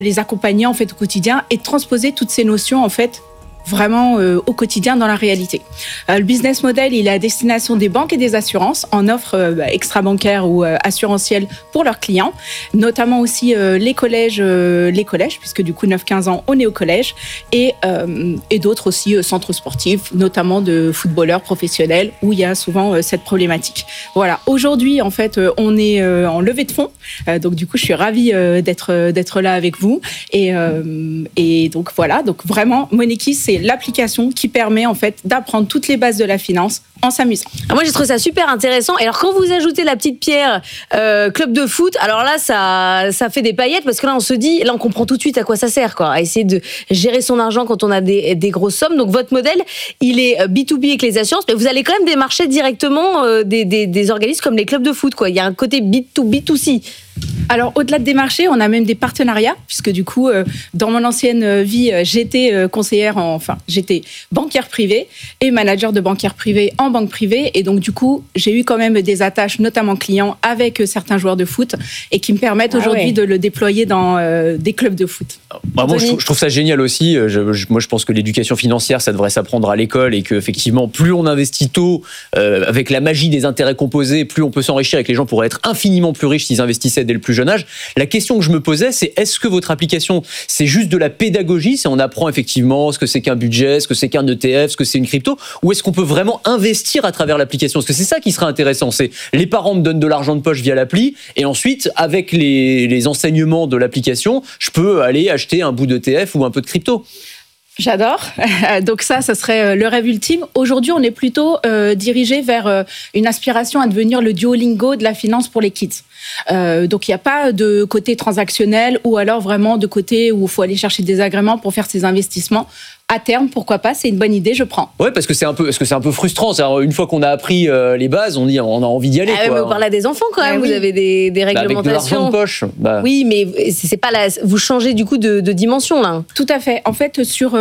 les accompagner en fait au quotidien et de transposer toutes ces notions en fait vraiment au quotidien dans la réalité. Le business model, il est à destination des banques et des assurances en offre extra-bancaires ou assurantielles pour leurs clients, notamment aussi les collèges, puisque du coup 9-15 ans, on est au collège, et d'autres aussi centres sportifs, notamment de footballeurs professionnels, où il y a souvent cette problématique. Voilà, aujourd'hui, en fait, on est en levée de fonds, donc du coup, je suis ravie d'être là avec vous, et donc voilà, donc vraiment, Monekey, c'est l'application qui permet en fait d'apprendre toutes les bases de la finance en s'amusant. Moi, j'ai trouvé ça super intéressant. Et alors, quand vous ajoutez la petite pierre club de foot, alors là, ça fait des paillettes parce que là, on se dit, là, on comprend tout de suite à quoi ça sert, quoi. À essayer de gérer son argent quand on a des grosses sommes. Donc, votre modèle, il est B2B avec les assurances, mais vous allez quand même démarcher directement des organismes comme les clubs de foot, quoi. Il y a un côté B2C. Alors, au-delà de démarcher, on a même des partenariats, puisque du coup, dans mon ancienne vie, j'étais j'étais banquière privée et manager de banquière privée en banque privée. Et donc, du coup, j'ai eu quand même des attaches, notamment clients, avec certains joueurs de foot et qui me permettent aujourd'hui de le déployer dans des clubs de foot. Moi, je trouve ça génial aussi. Moi, je pense que l'éducation financière, ça devrait s'apprendre à l'école et qu'effectivement, plus on investit tôt, avec la magie des intérêts composés, plus on peut s'enrichir et que les gens pourraient être infiniment plus riches s'ils investissaient dès le plus jeune âge. La question que je me posais, c'est est-ce que votre application, c'est juste de la pédagogie, c'est on apprend effectivement ce que c'est qu'un budget, ce que c'est qu'un ETF, ce que c'est une crypto, ou est-ce qu'on peut vraiment investir à travers l'application? Parce que c'est ça qui serait intéressant, c'est les parents me donnent de l'argent de poche via l'appli, et ensuite, avec les enseignements de l'application, je peux aller acheter un bout d'ETF ou un peu de crypto. J'adore. Donc ça serait le rêve ultime. Aujourd'hui, on est plutôt dirigé vers une aspiration à devenir le Duolingo de la finance pour les kids. Donc il n'y a pas de côté transactionnel ou alors vraiment de côté où il faut aller chercher des agréments pour faire ses investissements. À terme, pourquoi pas, c'est une bonne idée, je prends. Ouais, parce que c'est un peu frustrant. C'est-à-dire, une fois qu'on a appris les bases, on a envie d'y aller. Mais vous parlez à des enfants quand même, vous avez des réglementations. Avec de l'argent de poche. Oui, mais c'est pas vous changez du coup de dimension là. Tout à fait. En fait, sur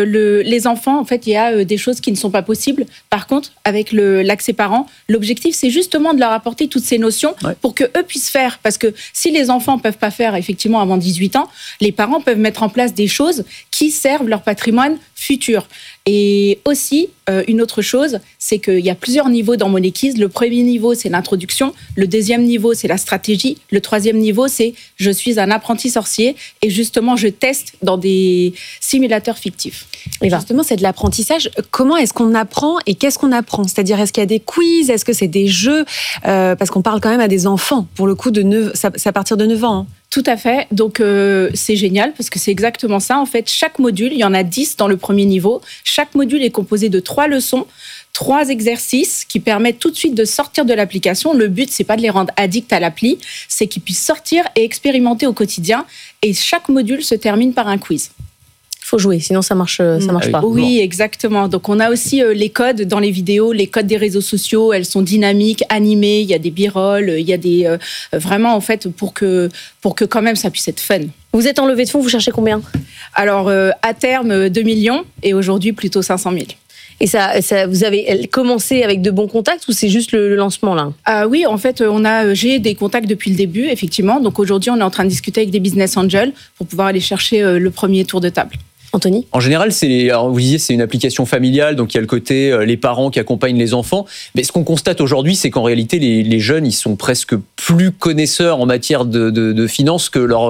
les enfants, en fait, il y a des choses qui ne sont pas possibles. Par contre, avec l'accès parent, l'objectif, c'est justement de leur apporter toutes ces notions pour que eux puissent faire. Parce que si les enfants peuvent pas faire effectivement avant 18 ans, les parents peuvent mettre en place des choses qui servent leur patrimoine futur. Et aussi, une autre chose, c'est qu'il y a plusieurs niveaux dans Monekey. Le premier niveau, c'est l'introduction. Le deuxième niveau, c'est la stratégie. Le troisième niveau, c'est je suis un apprenti sorcier et justement, je teste dans des simulateurs fictifs. Et justement, c'est de l'apprentissage. Comment est-ce qu'on apprend et qu'est-ce qu'on apprend? C'est-à-dire, est-ce qu'il y a des quiz? Est-ce que c'est des jeux? Parce qu'on parle quand même à des enfants. Pour le coup, c'est à partir de 9 ans. Hein. Tout à fait. Donc, c'est génial parce que c'est exactement ça. En fait, chaque module, il y en a 10 dans le premier niveau. Chaque module est composé de 3 leçons, 3 exercices qui permettent tout de suite de sortir de l'application. Le but, c'est pas de les rendre addicts à l'appli, c'est qu'ils puissent sortir et expérimenter au quotidien. Et chaque module se termine par un quiz. Faut jouer, sinon ça marche pas. Oui, exactement. Donc on a aussi les codes dans les vidéos, les codes des réseaux sociaux, elles sont dynamiques, animées, il y a des b-rolls, il y a des vraiment en fait pour que quand même ça puisse être fun. Vous êtes en levée de fonds, vous cherchez combien? Alors à terme 2 millions et aujourd'hui plutôt 500 000. Et ça, vous avez commencé avec de bons contacts ou c'est juste le lancement là? Oui, en fait, j'ai des contacts depuis le début, effectivement. Donc aujourd'hui, on est en train de discuter avec des business angels pour pouvoir aller chercher le premier tour de table. Anthony? En général, alors vous disiez, c'est une application familiale, donc il y a le côté les parents qui accompagnent les enfants. Mais ce qu'on constate aujourd'hui, c'est qu'en réalité, les jeunes, ils sont presque plus connaisseurs en matière de finances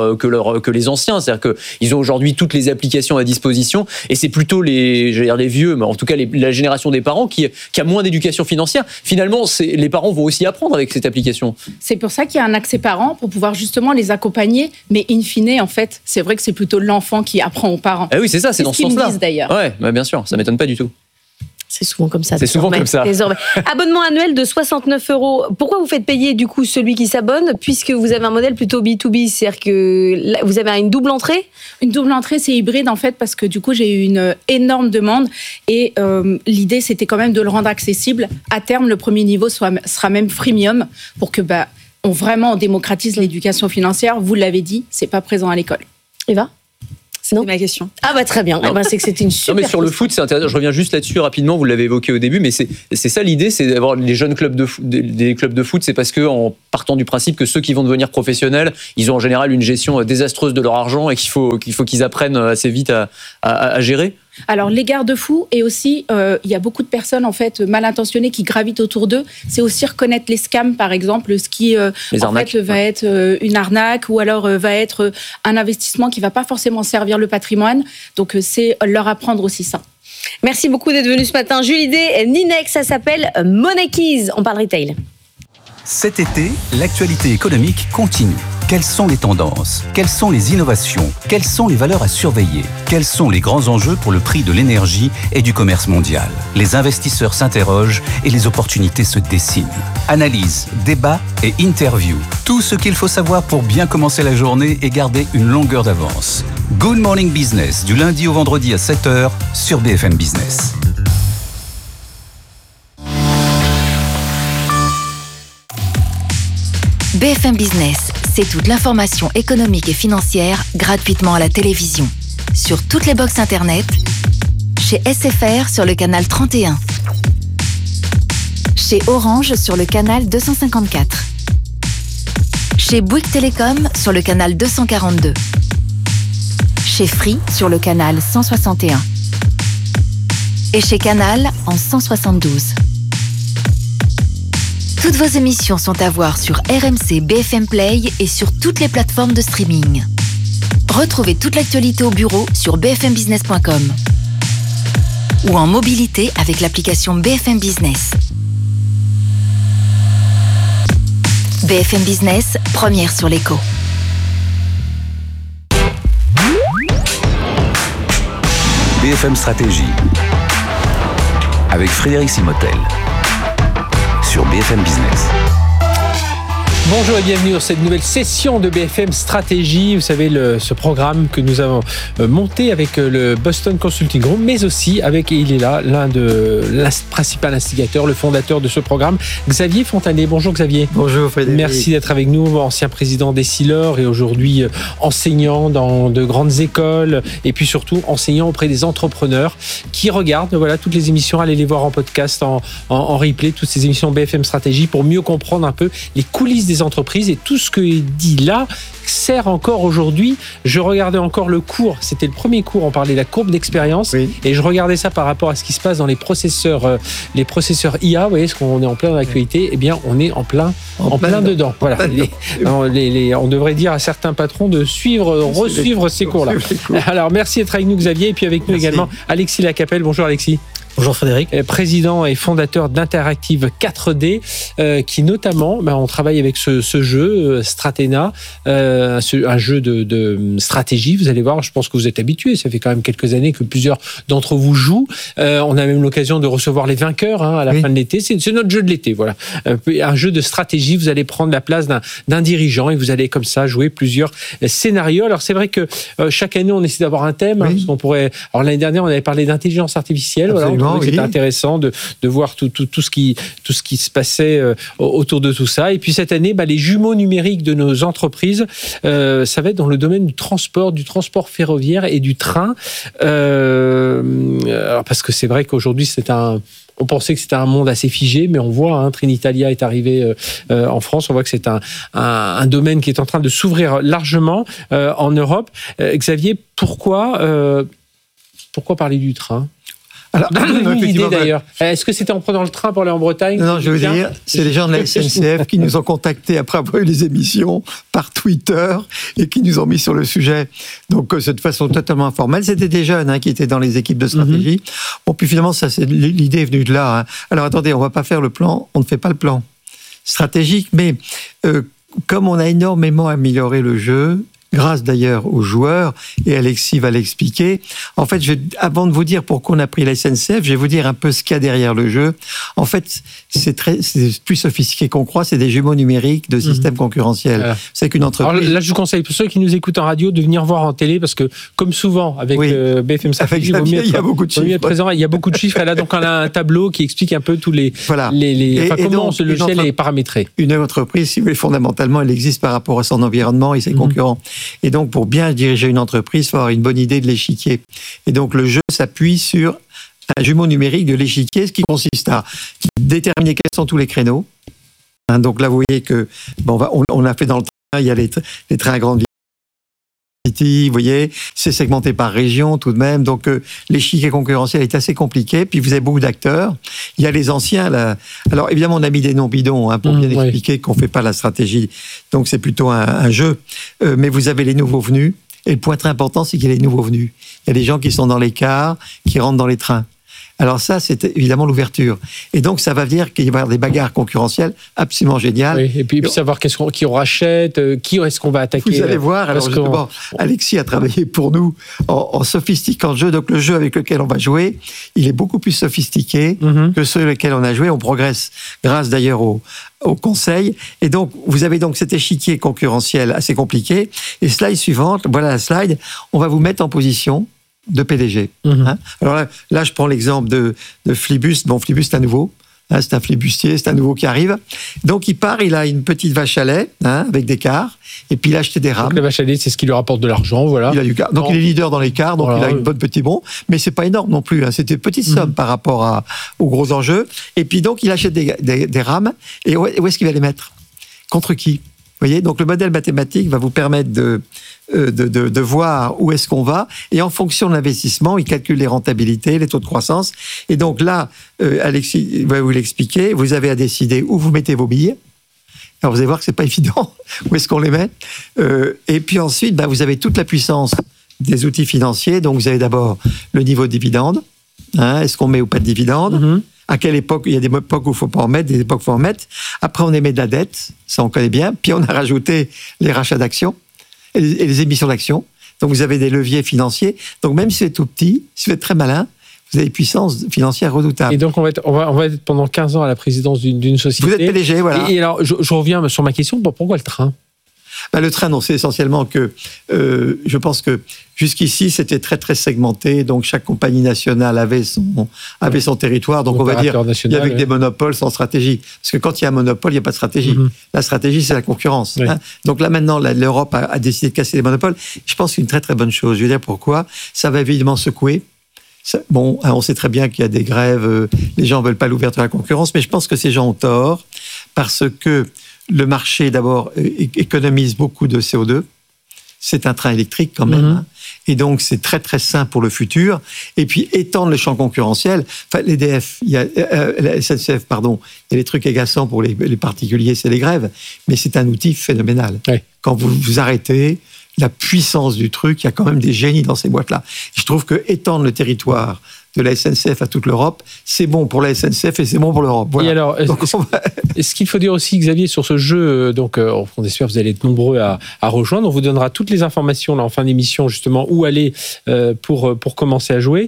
que les anciens. C'est-à-dire qu'ils ont aujourd'hui toutes les applications à disposition, et c'est plutôt les vieux, mais en tout cas la génération des parents qui a moins d'éducation financière. Finalement, les parents vont aussi apprendre avec cette application. C'est pour ça qu'il y a un accès parent pour pouvoir justement les accompagner. Mais in fine, en fait, c'est vrai que c'est plutôt l'enfant qui apprend aux parents. Ah oui, c'est ça, c'est dans ce sens-là. Qu'ils me disent d'ailleurs. Ouais, bien sûr, ça m'étonne pas du tout. C'est souvent comme ça. C'est souvent comme ça. Désormais. Abonnement annuel de 69 €. Pourquoi vous faites payer du coup celui qui s'abonne, puisque vous avez un modèle plutôt B2B, c'est-à-dire que vous avez une double entrée? Une double entrée, c'est hybride en fait, parce que du coup j'ai eu une énorme demande et l'idée c'était quand même de le rendre accessible. À terme, le premier niveau sera même freemium pour que on démocratise l'éducation financière. Vous l'avez dit, c'est pas présent à l'école. Eva? Non. C'est ma question. Ah bah très bien. C'est que c'était une super. Non, mais sur le question. foot, c'est intéressant. Je reviens juste là-dessus rapidement. Vous l'avez évoqué au début, mais c'est ça l'idée, c'est d'avoir les jeunes clubs de foot, des clubs de foot. C'est parce que en partant du principe que ceux qui vont devenir professionnels, ils ont en général une gestion désastreuse de leur argent et qu'il faut qu'ils apprennent assez vite à gérer. Alors, les garde-fous, et aussi, il y a beaucoup de personnes, en fait, mal intentionnées qui gravitent autour d'eux. C'est aussi reconnaître les scams, par exemple, ce qui, en fait, va être une arnaque ou alors va être un investissement qui ne va pas forcément servir le patrimoine. Donc, c'est leur apprendre aussi ça. Merci beaucoup d'être venu ce matin. Julie Day, Ninex, ça s'appelle Money Keys. On parle retail. Cet été, l'actualité économique continue. Quelles sont les tendances? Quelles sont les innovations? Quelles sont les valeurs à surveiller? Quels sont les grands enjeux pour le prix de l'énergie et du commerce mondial? Les investisseurs s'interrogent et les opportunités se dessinent. Analyse, débat et interview. Tout ce qu'il faut savoir pour bien commencer la journée et garder une longueur d'avance. Good Morning Business, du lundi au vendredi à 7h sur BFM Business. BFM Business, c'est toute l'information économique et financière gratuitement à la télévision. Sur toutes les box internet, chez SFR sur le canal 31, chez Orange sur le canal 254, chez Bouygues Télécom sur le canal 242, chez Free sur le canal 161 et chez Canal en 172. Toutes vos émissions sont à voir sur RMC BFM Play et sur toutes les plateformes de streaming. Retrouvez toute l'actualité au bureau sur bfmbusiness.com ou en mobilité avec l'application BFM Business. BFM Business, première sur l'écho. BFM Stratégie avec Frédéric Simotel sur BFM Business. Bonjour et bienvenue dans cette nouvelle session de BFM Stratégie. Vous savez, ce programme que nous avons monté avec le Boston Consulting Group, mais aussi avec, il est là, l'un principal instigateur, le fondateur de ce programme, Xavier Fontanet. Bonjour Xavier. Bonjour Frédéric. Merci d'être avec nous, ancien président d'Essilor et aujourd'hui enseignant dans de grandes écoles et puis surtout enseignant auprès des entrepreneurs qui regardent toutes les émissions. Allez les voir en podcast, en replay, toutes ces émissions BFM Stratégie pour mieux comprendre un peu les coulisses des entreprises et tout ce que est dit là sert encore aujourd'hui. Je regardais encore le cours, c'était le premier cours, on parlait de la courbe d'expérience et je regardais ça par rapport à ce qui se passe dans les processeurs IA, vous voyez, ce qu'on est en plein dans l'actualité, eh bien on est en plein dedans. Voilà. On devrait dire à certains patrons de resuivre ces cours-là. Alors merci d'être avec nous Xavier et puis avec nous également Alexis Lacapelle. Bonjour Alexis. Bonjour Frédéric. Président et fondateur d'Interactive 4D, qui notamment, on travaille avec ce jeu, Stratena, un jeu de stratégie. Vous allez voir, je pense que vous êtes habitués. Ça fait quand même quelques années que plusieurs d'entre vous jouent. On a même l'occasion de recevoir les vainqueurs à la fin de l'été. C'est notre jeu de l'été, voilà. Un jeu de stratégie. Vous allez prendre la place d'un dirigeant et vous allez comme ça jouer plusieurs scénarios. Alors c'est vrai que chaque année, on essaie d'avoir un thème. Parce qu'on pourrait. Alors l'année dernière, on avait parlé d'intelligence artificielle. Voilà. C'était intéressant de voir tout ce qui se passait autour de tout ça. Et puis cette année, les jumeaux numériques de nos entreprises, ça va être dans le domaine du transport ferroviaire et du train. Alors parce que c'est vrai qu'aujourd'hui, on pensait que c'était un monde assez figé, mais on voit, Trenitalia est arrivé en France, on voit que c'est un domaine qui est en train de s'ouvrir largement en Europe. Xavier, pourquoi parler du train ? Alors, une idée d'ailleurs. Est-ce que c'était en prenant le train pour aller en Bretagne? Non, je veux dire, c'est les gens de la SNCF qui nous ont contactés après avoir eu les émissions par Twitter et qui nous ont mis sur le sujet. Donc, c'est de façon totalement informelle. C'était des jeunes qui étaient dans les équipes de stratégie. Bon, puis finalement, l'idée est venue de là. Alors, attendez, on ne va pas faire le plan. On ne fait pas le plan stratégique, mais comme on a énormément amélioré le jeu, grâce d'ailleurs aux joueurs, et Alexis va l'expliquer. En fait, avant de vous dire pourquoi on a pris la SNCF, je vais vous dire un peu ce qu'il y a derrière le jeu. En fait, c'est plus sophistiqué qu'on croit, c'est des jumeaux numériques de systèmes concurrentiels. C'est qu'une entreprise... Alors là, je vous conseille, pour ceux qui nous écoutent en radio, de venir voir en télé, parce que, comme souvent, avec BFM Stratégie, il y a beaucoup de chiffres. Il y a beaucoup de chiffres, et là, donc, on a un tableau qui explique un peu tous les... Voilà. Comment ce logiciel est paramétré. Une entreprise, si vous voulez, fondamentalement, elle existe par rapport à son environnement et ses concurrents. Et donc, pour bien diriger une entreprise, il faut avoir une bonne idée de l'échiquier. Et donc, le jeu s'appuie sur un jumeau numérique de l'échiquier, ce qui consiste à déterminer quels sont tous les créneaux. Donc là, vous voyez que on a fait dans le train, il y a les trains à grande vitesse. Vous voyez, c'est segmenté par région tout de même. Donc l'échiquier concurrentiel est assez compliqué. Puis vous avez beaucoup d'acteurs. Il y a les anciens. Là. Alors évidemment, on a mis des noms bidons pour bien expliquer qu'on fait pas la stratégie. Donc c'est plutôt un jeu. Mais vous avez les nouveaux venus. Et le point très important, c'est qu'il y a les nouveaux venus. Il y a des gens qui sont dans les cars, qui rentrent dans les trains. Alors ça, c'est évidemment l'ouverture. Et donc, ça va dire qu'il va y avoir des bagarres concurrentielles absolument géniales. Oui, et puis savoir qui on rachète, qui est-ce qu'on va attaquer. Vous allez voir, alors justement, Alexis a travaillé pour nous en sophistiquant le jeu. Donc, le jeu avec lequel on va jouer, il est beaucoup plus sophistiqué que ceux avec lesquels on a joué. On progresse grâce d'ailleurs au conseil. Et donc, vous avez donc cet échiquier concurrentiel assez compliqué. Et slide suivante, voilà la slide, on va vous mettre en position de PDG. Alors là, je prends l'exemple de Flibus. Bon, Flibus, c'est un nouveau. C'est un flibustier, c'est un nouveau qui arrive. Donc, il part, il a une petite vache à lait avec des cars. Et puis, il a acheté des rames. Donc, la vache à lait, c'est ce qui lui rapporte de l'argent, voilà. Il a du car. Donc, il est leader dans les cars. Donc, il a une bonne petite bon. Mais c'est pas énorme non plus. C'était une petite somme par rapport aux gros enjeux. Et puis, donc, il achète des rames. Et où est-ce qu'il va les mettre? Contre qui? Vous voyez, donc le modèle mathématique va vous permettre de voir où est-ce qu'on va, et en fonction de l'investissement, il calcule les rentabilités, les taux de croissance. Et donc là, Alexis va vous l'expliquer, vous avez à décider où vous mettez vos billets. Alors vous allez voir que c'est pas évident, où est-ce qu'on les met. Et puis ensuite, vous avez toute la puissance des outils financiers. Donc vous avez d'abord le niveau de dividende. Est-ce qu'on met ou pas de dividende? À quelle époque? Il y a des époques où il ne faut pas en mettre, des époques où il faut en mettre. Après, on émet de la dette, ça on connaît bien. Puis on a rajouté les rachats d'actions et les émissions d'actions. Donc vous avez des leviers financiers. Donc même si vous êtes tout petit, si vous êtes très malin, vous avez des puissances financières redoutables. Et donc on va être pendant 15 ans à la présidence d'une société. Vous êtes PDG, voilà. Et alors, je reviens sur ma question. Pourquoi le train? Le train, non, c'est essentiellement que je pense que jusqu'ici, c'était très, très segmenté. Donc, chaque compagnie nationale avait son territoire. Donc, on va dire il y avait des monopoles sans stratégie. Parce que quand il y a un monopole, il n'y a pas de stratégie. La stratégie, c'est la concurrence. Donc là, maintenant, l'Europe a décidé de casser les monopoles. Je pense que c'est une très, très bonne chose. Je veux dire pourquoi. Ça va évidemment secouer. On sait très bien qu'il y a des grèves. Les gens ne veulent pas l'ouverture à la concurrence. Mais je pense que ces gens ont tort parce que le marché, d'abord, économise beaucoup de CO2. C'est un train électrique quand même. Et donc, c'est très, très sain pour le futur. Et puis, étendre le champ concurrentiel. Enfin, l'EDF, la SNCF, pardon, il y a des trucs agaçants pour les particuliers, c'est les grèves. Mais c'est un outil phénoménal. Quand vous arrêtez, la puissance du truc, il y a quand même des génies dans ces boîtes-là. Je trouve que étendre le territoire de la SNCF à toute l'Europe, c'est bon pour la SNCF et c'est bon pour l'Europe. Voilà. Et alors, ce qu'il faut dire aussi, Xavier, sur ce jeu, donc on espère que vous allez être nombreux à rejoindre. On vous donnera toutes les informations là en fin d'émission, justement, où aller pour commencer à jouer.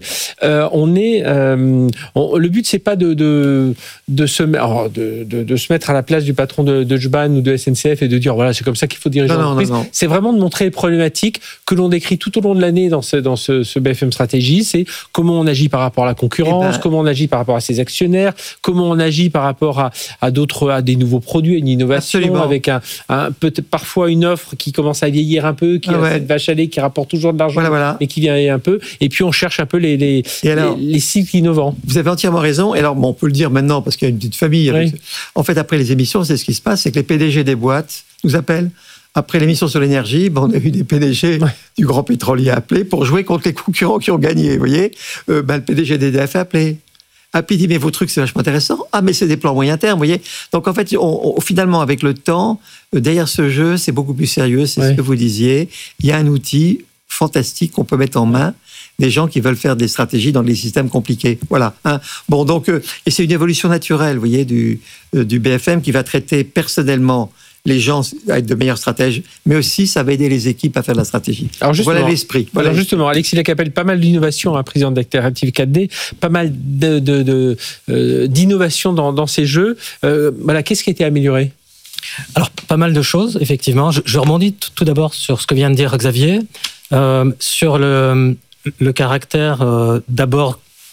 Le but, c'est pas de se mettre à la place du patron de Jban ou de SNCF et de dire voilà, c'est comme ça qu'il faut diriger l'entreprise. Non. C'est vraiment de montrer les problématiques que l'on décrit tout au long de l'année dans ce BFM Stratégie. C'est comment on agit par rapport à la concurrence, comment on agit par rapport à ses actionnaires, comment on agit par rapport à des nouveaux produits, une innovation. Absolument. Avec peut-être parfois une offre qui commence à vieillir un peu, qui a cette vache à lait qui rapporte toujours de l'argent, mais qui vient un peu. Et puis on cherche un peu les cycles innovants. Vous avez entièrement raison. Et alors, on peut le dire maintenant parce qu'il y a une petite famille. En fait, après les émissions, c'est ce qui se passe, c'est que les PDG des boîtes nous appellent. Après l'émission sur l'énergie, on a eu des PDG du grand pétrolier appelés pour jouer contre les concurrents qui ont gagné. Vous voyez, le PDG d'EDF a appelé. Puis il dit, mais vos trucs, c'est vachement intéressant. Mais c'est des plans moyen terme, vous voyez. Donc en fait, finalement, avec le temps, derrière ce jeu, c'est beaucoup plus sérieux, c'est ce que vous disiez. Il y a un outil fantastique qu'on peut mettre en main des gens qui veulent faire des stratégies dans des systèmes compliqués. Voilà. Et c'est une évolution naturelle, vous voyez, du BFM qui va traiter personnellement les gens à être de meilleurs stratèges, mais aussi ça va aider les équipes à faire de la stratégie. Alors voilà l'esprit. Alors justement, Alexis Lacapelle, pas mal d'innovations, président d'Interactive 4D, pas mal d'innovations dans ces jeux. Qu'est-ce qui a été amélioré ? Alors, pas mal de choses, effectivement. Je rebondis tout d'abord sur ce que vient de dire Xavier, sur le caractère d'abord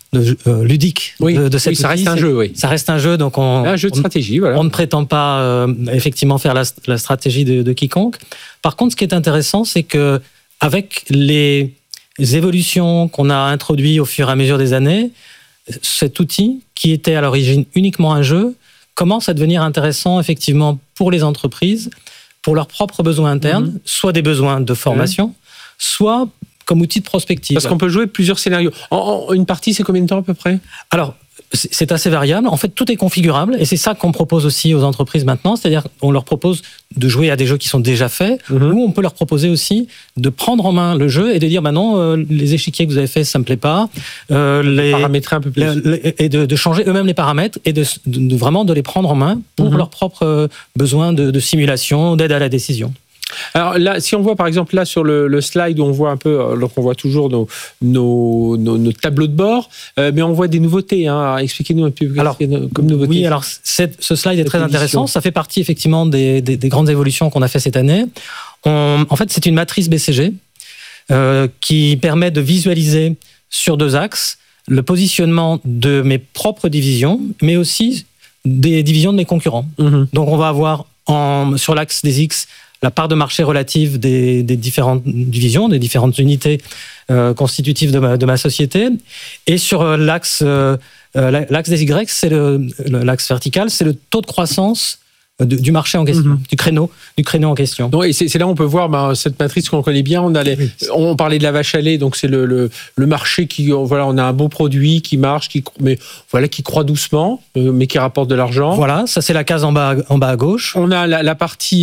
ludique de cet outil. Ça reste un jeu, oui. Ça reste un jeu, donc un jeu de stratégie, voilà. On ne prétend pas effectivement faire la stratégie de quiconque. Par contre, ce qui est intéressant, c'est que avec les évolutions qu'on a introduites au fur et à mesure des années, cet outil, qui était à l'origine uniquement un jeu, commence à devenir intéressant effectivement pour les entreprises, pour leurs propres besoins internes, soit des besoins de formation, soit comme outil de prospective. Parce qu'on peut jouer plusieurs scénarios. Une partie, c'est combien de temps à peu près ? Alors, c'est assez variable. En fait, tout est configurable et c'est ça qu'on propose aussi aux entreprises maintenant. C'est-à-dire qu'on leur propose de jouer à des jeux qui sont déjà faits ou on peut leur proposer aussi de prendre en main le jeu et de dire non, les échiquiers que vous avez faits, ça me plaît pas. Paramétrer un peu plus. Et de changer eux-mêmes les paramètres et de vraiment de les prendre en main pour leurs propres besoins de simulation, d'aide à la décision. Alors là, si on voit par exemple là sur le slide où on voit un peu, donc on voit toujours nos tableaux de bord, mais on voit des nouveautés. Expliquez-nous un peu comme nouveauté. Oui, alors ce slide est très intéressant. Ça fait partie effectivement des grandes évolutions qu'on a fait cette année. En fait, c'est une matrice BCG qui permet de visualiser sur 2 axes le positionnement de mes propres divisions, mais aussi des divisions de mes concurrents. Donc on va avoir sur l'axe des X la part de marché relative des différentes divisions, des différentes unités constitutives de ma société. Et sur l'axe des Y, c'est l'axe vertical, c'est le taux de croissance du marché en question, du créneau en question. Et c'est là où on peut voir cette matrice qu'on connaît bien. On parlait de la vache à lait, donc c'est le marché qui, voilà, on a un beau produit qui marche, qui croît doucement, mais qui rapporte de l'argent. Voilà, ça c'est la case en bas à gauche. On a la partie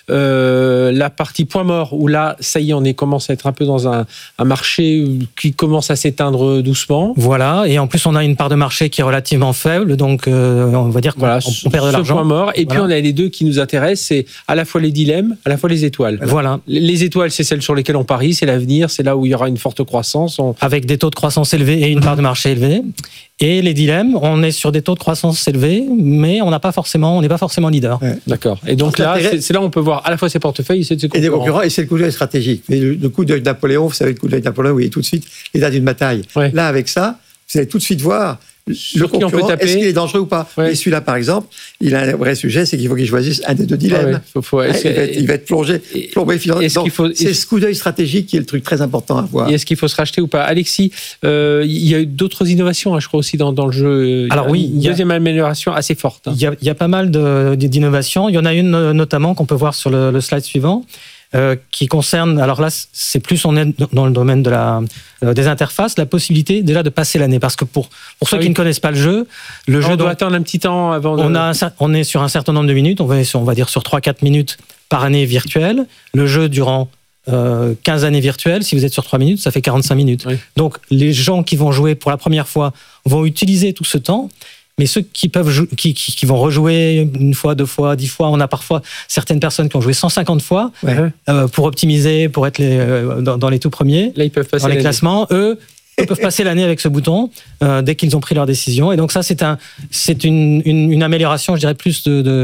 point mort où là, ça y est, on commence à être un peu dans un marché qui commence à s'éteindre doucement. Voilà, et en plus on a une part de marché qui est relativement faible, donc on va dire qu'on perd de l'argent. Point mort. Et puis on a les deux qui nous intéressent, c'est à la fois les dilemmes, à la fois les étoiles. Voilà. Les étoiles, c'est celles sur lesquelles on parie, c'est l'avenir, c'est là où il y aura une forte croissance. Avec des taux de croissance élevés et une part de marché élevée. Et les dilemmes, on est sur des taux de croissance élevés, mais on n'est pas forcément leader. Ouais. D'accord. Et donc là, c'est là où on peut voir à la fois ses portefeuilles et ses concurrents. Et des concurrents, et c'est le coup d'œil stratégique. Mais le coup d'œil de Napoléon, vous savez, le coup d'œil de Napoléon, vous voyez tout de suite l'état d'une bataille. Ouais. Là, avec ça, vous allez tout de suite voir le concurrent, est-ce qu'il est dangereux ou pas. Et celui-là, par exemple, il a un vrai sujet, c'est qu'il faut qu'il choisisse un des 2 dilemmes. Il va être plombé finalement. C'est ce coup d'œil stratégique qui est le truc très important à voir. Et est-ce qu'il faut se racheter ou pas ? Alexis, il y a eu d'autres innovations, je crois, aussi dans le jeu. Alors oui, une deuxième amélioration assez forte. Il y a pas mal d'innovations. Il y en a une notamment qu'on peut voir sur le slide suivant. Qui concerne, alors là, c'est plus on est dans le domaine des interfaces, la possibilité déjà de passer l'année, parce que pour ceux qui ne connaissent pas le jeu doit attendre un petit temps avant. On est sur un certain nombre de minutes, on va dire sur 3-4 minutes par année virtuelle. Le jeu durant 15 années virtuelles, si vous êtes sur 3 minutes, ça fait 45 minutes. Oui. Donc les gens qui vont jouer pour la première fois vont utiliser tout ce temps. Mais ceux qui vont rejouer 1 fois, 2 fois, 10 fois, on a parfois certaines personnes qui ont joué 150 fois pour optimiser, pour être dans les tout premiers. Là, ils peuvent passer dans les classements. Eux peuvent passer l'année avec ce bouton dès qu'ils ont pris leur décision. Et donc ça, c'est une amélioration, je dirais, plus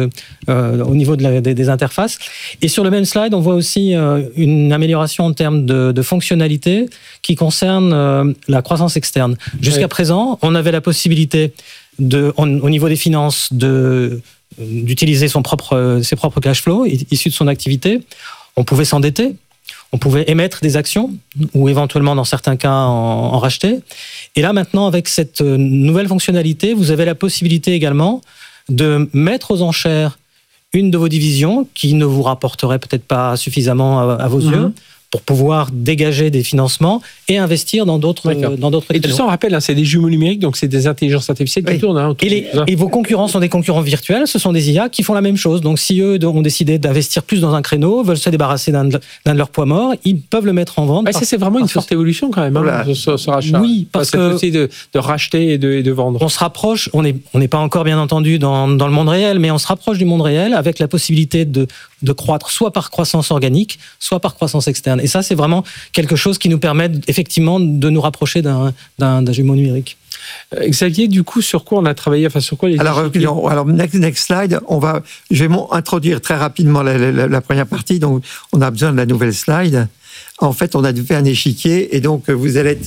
au niveau des interfaces. Et sur le même slide, on voit aussi une amélioration en termes de fonctionnalité qui concerne la croissance externe. Jusqu'à présent, on avait la possibilité au niveau des finances, d'utiliser ses propres cash flows issus de son activité. On pouvait s'endetter, on pouvait émettre des actions ou éventuellement, dans certains cas, en racheter. Et là, maintenant, avec cette nouvelle fonctionnalité, vous avez la possibilité également de mettre aux enchères une de vos divisions qui ne vous rapporterait peut-être pas suffisamment à vos yeux, pour pouvoir dégager des financements et investir dans d'autres Et tout ça, on rappelle, c'est des jumeaux numériques, donc c'est des intelligences artificielles qui tournent. Et vos concurrents sont des concurrents virtuels, ce sont des IA qui font la même chose. Donc si eux ont décidé d'investir plus dans un créneau, veulent se débarrasser d'un de leurs poids morts, ils peuvent le mettre en vente. Ça, c'est vraiment une forte évolution quand même, ce rachat. Oui, parce que c'est de racheter et de vendre. On se rapproche, on n'est pas encore bien entendu dans le monde réel, mais on se rapproche du monde réel avec la possibilité de croître soit par croissance organique, soit par croissance externe. Et ça, c'est vraiment quelque chose qui nous permet effectivement de nous rapprocher d'un jumeau numérique. Xavier, du coup, sur quoi on a travaillé, sur quoi Alors next slide, je vais introduire très rapidement la première partie, donc on a besoin de la nouvelle slide. En fait, on a fait un échiquier, et donc vous allez être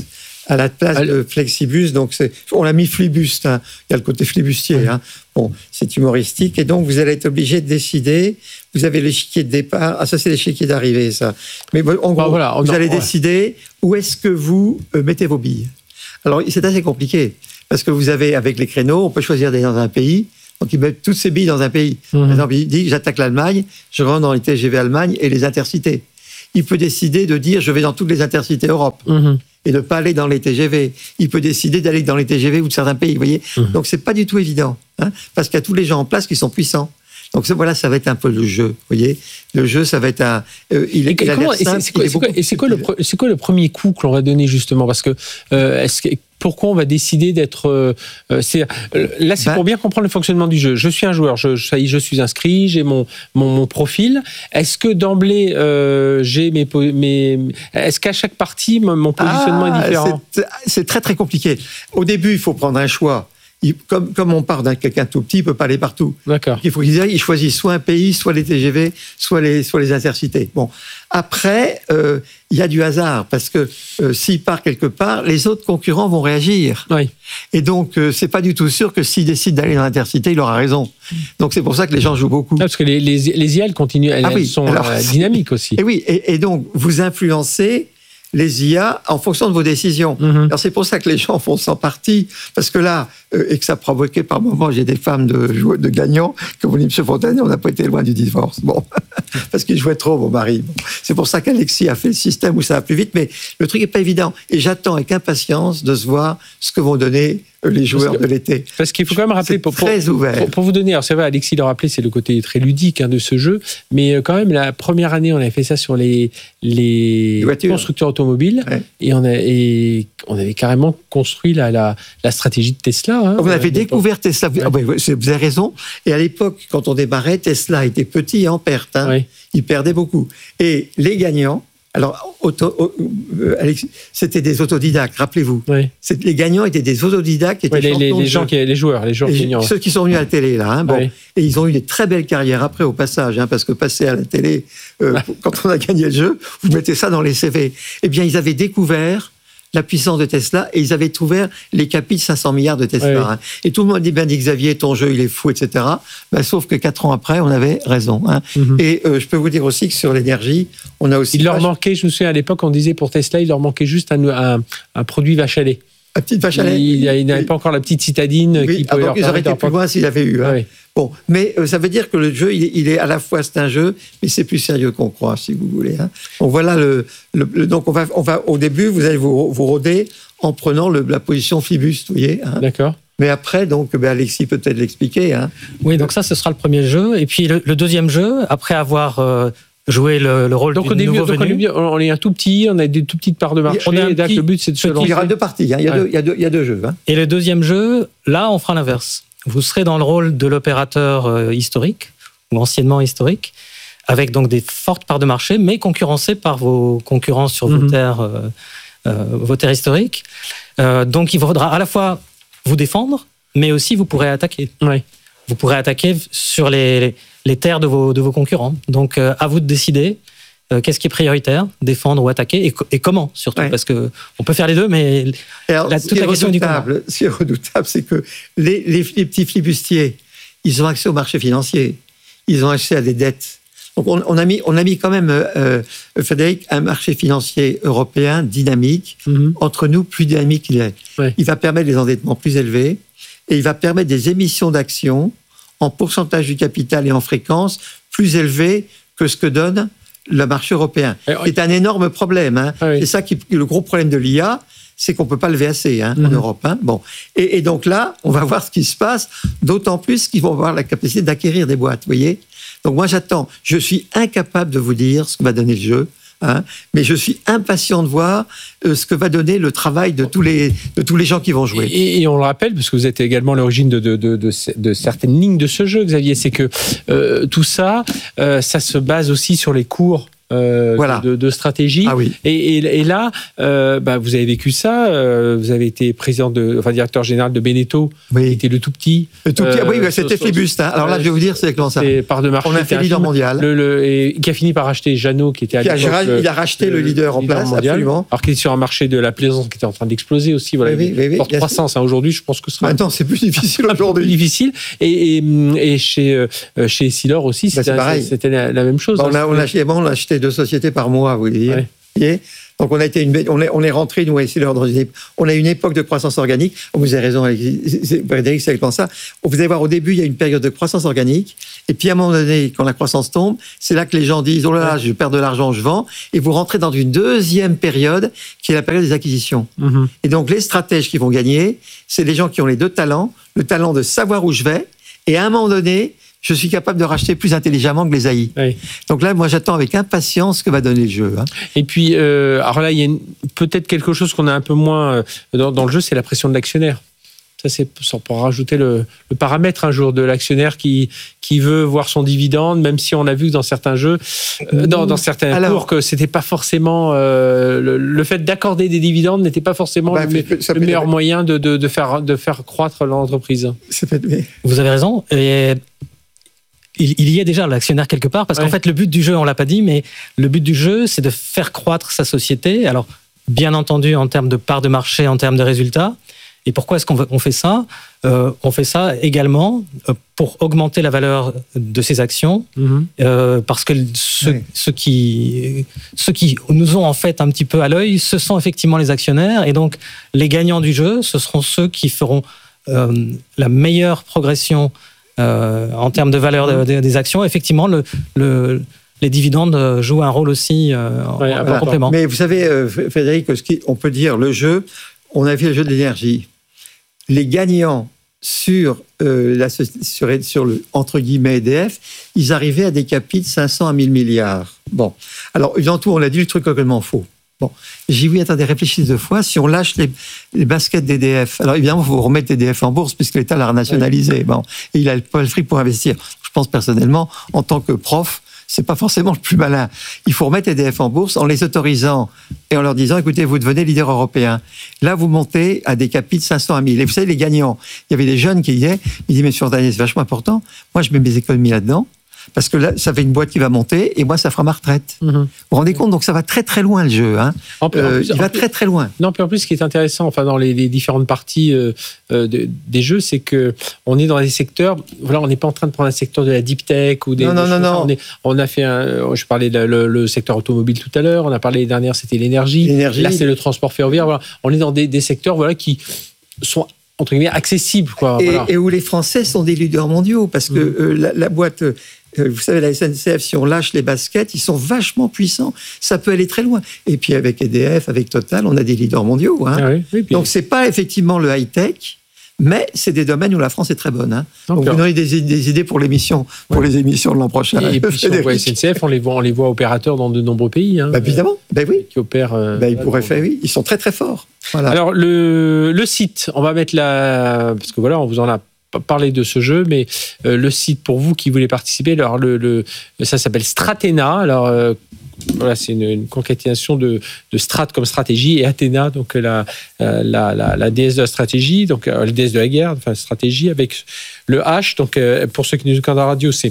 à la place de Flexibus. Donc, on l'a mis Flibuste. Hein. Il y a le côté flibustier. Hein. Bon, c'est humoristique. Et donc, vous allez être obligé de décider. Vous avez l'échiquier de départ. Ah, ça, c'est l'échiquier d'arrivée, ça. Mais en gros, vous allez décider où est-ce que vous mettez vos billes. Alors, c'est assez compliqué. Parce que vous avez, avec les créneaux, on peut choisir d'aller dans un pays. Donc, il met toutes ses billes dans un pays. Par exemple, il dit, j'attaque l'Allemagne, je rentre dans les TGV Allemagne et les intercités. Il peut décider de dire, je vais dans toutes les intercités Europe. Et de ne pas aller dans les TGV. Il peut décider d'aller dans les TGV ou de certains pays, vous voyez. Donc, c'est pas du tout évident. Hein, parce qu'il y a tous les gens en place qui sont puissants. Donc, voilà, ça va être un peu le jeu, vous voyez. Le jeu, ça va être un... c'est quoi le premier coup que l'on va donner, justement? Parce que, pourquoi on va décider d'être... là, c'est pour bien comprendre le fonctionnement du jeu. Je suis un joueur, je suis inscrit, j'ai mon profil. Est-ce que d'emblée, j'ai est-ce qu'à chaque partie, mon positionnement est différent? C'est très, très compliqué. Au début, il faut prendre un choix. Comme on part d'un quelqu'un tout petit, il ne peut pas aller partout. D'accord. Il faut qu'il choisisse soit un pays, soit les TGV, soit les intercités. Bon. Après, il y a du hasard, parce que s'il part quelque part, les autres concurrents vont réagir. Oui. Et donc, c'est pas du tout sûr que s'il décide d'aller dans l'intercité, il aura raison. Donc, c'est pour ça que les gens jouent beaucoup. Parce que les IA, elles continuent, elles sont dynamiques aussi. Et oui, et donc, vous influencez les IA en fonction de vos décisions. Alors c'est pour ça que les gens font sans partie, parce que là, et que ça provoquait par moments, j'ai des femmes de gagnants, comme vous dites, M. Fontaine, on n'a pas été loin du divorce. Bon, parce qu'ils jouaient trop, mon mari. Bon. C'est pour ça qu'Alexis a fait le système où ça va plus vite, mais le truc n'est pas évident. Et j'attends avec impatience de se voir ce que vont donner les joueurs de l'été. Parce qu'il faut quand même rappeler, très ouvert. Pour vous donner, alors c'est vrai, Alexis l'a rappelé, c'est le côté très ludique de ce jeu, mais quand même, la première année, on avait fait ça sur les constructeurs automobiles, et on avait carrément construit la stratégie de Tesla. Hein, vous avez découvert Tesla, vous avez raison, et à l'époque, quand on démarrait, Tesla était petit en perte, il perdait beaucoup. Et les gagnants, alors, Alexis, c'était des autodidactes, rappelez-vous. Oui. Les gagnants étaient des autodidactes qui étaient les joueurs gagnants. Ceux qui sont venus à la télé, là. Hein, et ils ont eu des très belles carrières après, au passage, parce que passer à la télé, quand on a gagné le jeu, vous mettez ça dans les CV. Eh bien, ils avaient découvert la puissance de Tesla, et ils avaient trouvé les capitaux 500 milliards de Tesla. Hein. Et tout le monde dit, Xavier, ton jeu, il est fou, etc. Sauf que 4 ans après, on avait raison. Hein. Et je peux vous dire aussi que sur l'énergie, on a aussi... Il leur manquait, je me souviens, à l'époque, on disait pour Tesla, il leur manquait juste un produit vache à lait. La petite vache à lait. Il n'avait pas encore la petite citadine qui pouvait leur permettre... Ils auraient été plus loin s'il avait eu. Hein. Bon, mais ça veut dire que le jeu, il est à la fois, c'est un jeu, mais c'est plus sérieux qu'on croit, si vous voulez. Hein. Donc voilà, donc on va au début, vous allez vous rôder en prenant la position Flibuste, vous voyez. Hein. D'accord. Mais après, donc, Alexis peut peut-être l'expliquer. Hein. Oui, donc ça, ce sera le premier jeu. Et puis le deuxième jeu, après avoir joué le rôle du nouveau venu. On est un tout petit, on a des tout petites parts de marché. Le but, c'est de se lancer. Il y aura 2 parties, hein. Il y a deux jeux. Hein. Et le deuxième jeu, là, on fera l'inverse. Vous serez dans le rôle de l'opérateur historique, ou anciennement historique, avec donc des fortes parts de marché, mais concurrencé par vos concurrents sur vos terres historiques. Donc, il faudra à la fois vous défendre, mais aussi vous pourrez attaquer. Oui. Vous pourrez attaquer sur les terres de vos concurrents. Donc, à vous de décider qu'est-ce qui est prioritaire, défendre ou attaquer, et comment, surtout, parce qu'on peut faire les deux, mais toute la question du comment. Ce qui est redoutable, c'est que les petits flibustiers, ils ont accès au marché financier, ils ont accès à des dettes. Donc, on a mis quand même, Frédéric, un marché financier européen dynamique, entre nous, plus dynamique qu'il est. Ouais. Il va permettre des endettements plus élevés, et il va permettre des émissions d'actions en pourcentage du capital et en fréquence plus élevées que ce que donne le marché européen. C'est un énorme problème. Hein. Oui. C'est ça qui le gros problème de l'IA, c'est qu'on ne peut pas lever assez en Europe. Hein. Bon. Et donc là, on va voir ce qui se passe, d'autant plus qu'ils vont avoir la capacité d'acquérir des boîtes, vous voyez. Donc moi, j'attends. Je suis incapable de vous dire ce que va donner le jeu. Hein, mais je suis impatient de voir ce que va donner le travail de tous les gens qui vont jouer. Et on le rappelle, parce que vous êtes également à l'origine de certaines lignes de ce jeu, Xavier, c'est que tout ça, ça se base aussi sur les cours de stratégie. Ah oui. Et là, vous avez vécu ça. Vous avez été directeur général de Beneteau, qui était le tout petit. Le tout petit, c'était Flibuste. Hein. Alors là, je vais vous dire, c'est comment ça. Part de marché. On a fait leader mondial. Et qui a fini par racheter Jeannot, qui était à l'époque. Il a racheté le leader en place, mondial, absolument. Alors qu'il est sur un marché de la plaisance qui était en train d'exploser aussi. Voilà, forte croissance. Hein, aujourd'hui, je pense que ce sera. Maintenant, c'est plus difficile aujourd'hui. Plus difficile. Et chez Essilor aussi, c'était la même chose. On a acheté 2 sociétés par mois, vous voulez dire. Ouais. Donc on est rentré, nous, à Essilor, on a une époque de croissance organique. Vous avez raison, Frédéric, c'est exactement ça. Vous allez voir, au début, il y a une période de croissance organique. Et puis, à un moment donné, quand la croissance tombe, c'est là que les gens disent, oh là là, je perds de l'argent, je vends. Et vous rentrez dans une deuxième période, qui est la période des acquisitions. Mm-hmm. Et donc, les stratèges qui vont gagner, c'est les gens qui ont les 2 talents. Le talent de savoir où je vais. Et à un moment donné, je suis capable de racheter plus intelligemment que les AI. Oui. Donc là, moi, j'attends avec impatience ce que va donner le jeu. Hein. Et puis, alors là, il y a peut-être quelque chose qu'on a un peu moins dans le jeu, c'est la pression de l'actionnaire. Ça, c'est pour rajouter le paramètre un jour de l'actionnaire qui veut voir son dividende, même si on a vu que dans certains jeux, dans certains cours, que c'était pas forcément le fait d'accorder des dividendes n'était pas forcément le meilleur moyen de faire croître l'entreprise. Vous avez raison. Et il y a déjà l'actionnaire quelque part, parce qu'en fait, le but du jeu, on l'a pas dit, mais le but du jeu, c'est de faire croître sa société. Alors, bien entendu, en termes de part de marché, en termes de résultats. Et pourquoi est-ce qu'on fait ça ? On fait ça également pour augmenter la valeur de ses actions, parce que ceux qui nous ont en fait un petit peu à l'œil, ce sont effectivement les actionnaires, et donc les gagnants du jeu, ce seront ceux qui feront la meilleure progression en termes de valeur des actions. Effectivement, les dividendes jouent un rôle aussi en complément. Mais vous savez, Frédéric, on peut dire le jeu, on a vu le jeu de l'énergie. Les gagnants sur le, entre guillemets, EDF, ils arrivaient à des capitaux de 500 à 1000 milliards. Bon. Alors, dans tout, on a dit le truc complètement faux. Bon. J'ai dit, attendez, réfléchissez 2 fois. Si on lâche les baskets d'EDF, alors évidemment, il faut remettre EDF en bourse puisque l'État l'a renationalisé. Bon. Et il a pas le fric pour investir. Je pense personnellement, en tant que prof, c'est pas forcément le plus malin. Il faut remettre EDF en bourse en les autorisant et en leur disant, écoutez, vous devenez leader européen. Là, vous montez à des capitaux de 500 à 1000. Et vous savez, les gagnants, il y avait des jeunes qui disaient, mais sur Daniel, c'est vachement important. Moi, je mets mes économies là-dedans. Parce que là, ça fait une boîte qui va monter et moi, ça fera ma retraite. Vous vous rendez compte ? Donc, ça va très, très loin, le jeu. Hein. Il va très, très loin. Non, puis en plus, ce qui est intéressant, enfin, dans les différentes parties des jeux, c'est qu'on est dans des secteurs. Voilà, on n'est pas en train de prendre un secteur de la deep tech ou des. Non. On a fait je parlais le secteur automobile tout à l'heure. On a parlé l'année dernière, c'était l'énergie. Là, c'est le transport ferroviaire. Voilà, on est dans des secteurs, voilà, qui sont entre guillemets accessibles, quoi. Et où les Français sont des leaders mondiaux, parce que la boîte. Vous savez, la SNCF, si on lâche les baskets, ils sont vachement puissants. Ça peut aller très loin. Et puis avec EDF, avec Total, on a des leaders mondiaux. Hein. Donc c'est pas effectivement le high-tech, mais c'est des domaines où la France est très bonne. Hein. Donc vous donnez des idées pour l'émission, pour les émissions de l'an prochain. Et puis si on voit SNCF, on les voit opérateurs dans de nombreux pays. Hein, évidemment, oui. Qui opèrent. Ils pourraient faire, oui. Ils sont très très forts. Voilà. Alors le site, on va mettre parce que voilà, on vous en a parler de ce jeu, mais le site pour vous qui voulez participer, alors ça s'appelle Stratena. Alors voilà, c'est une concaténation de strat comme stratégie et Athéna, donc la déesse de la stratégie, donc la déesse de la guerre, enfin stratégie avec le H. Donc pour ceux qui nous écoutent à la radio, c'est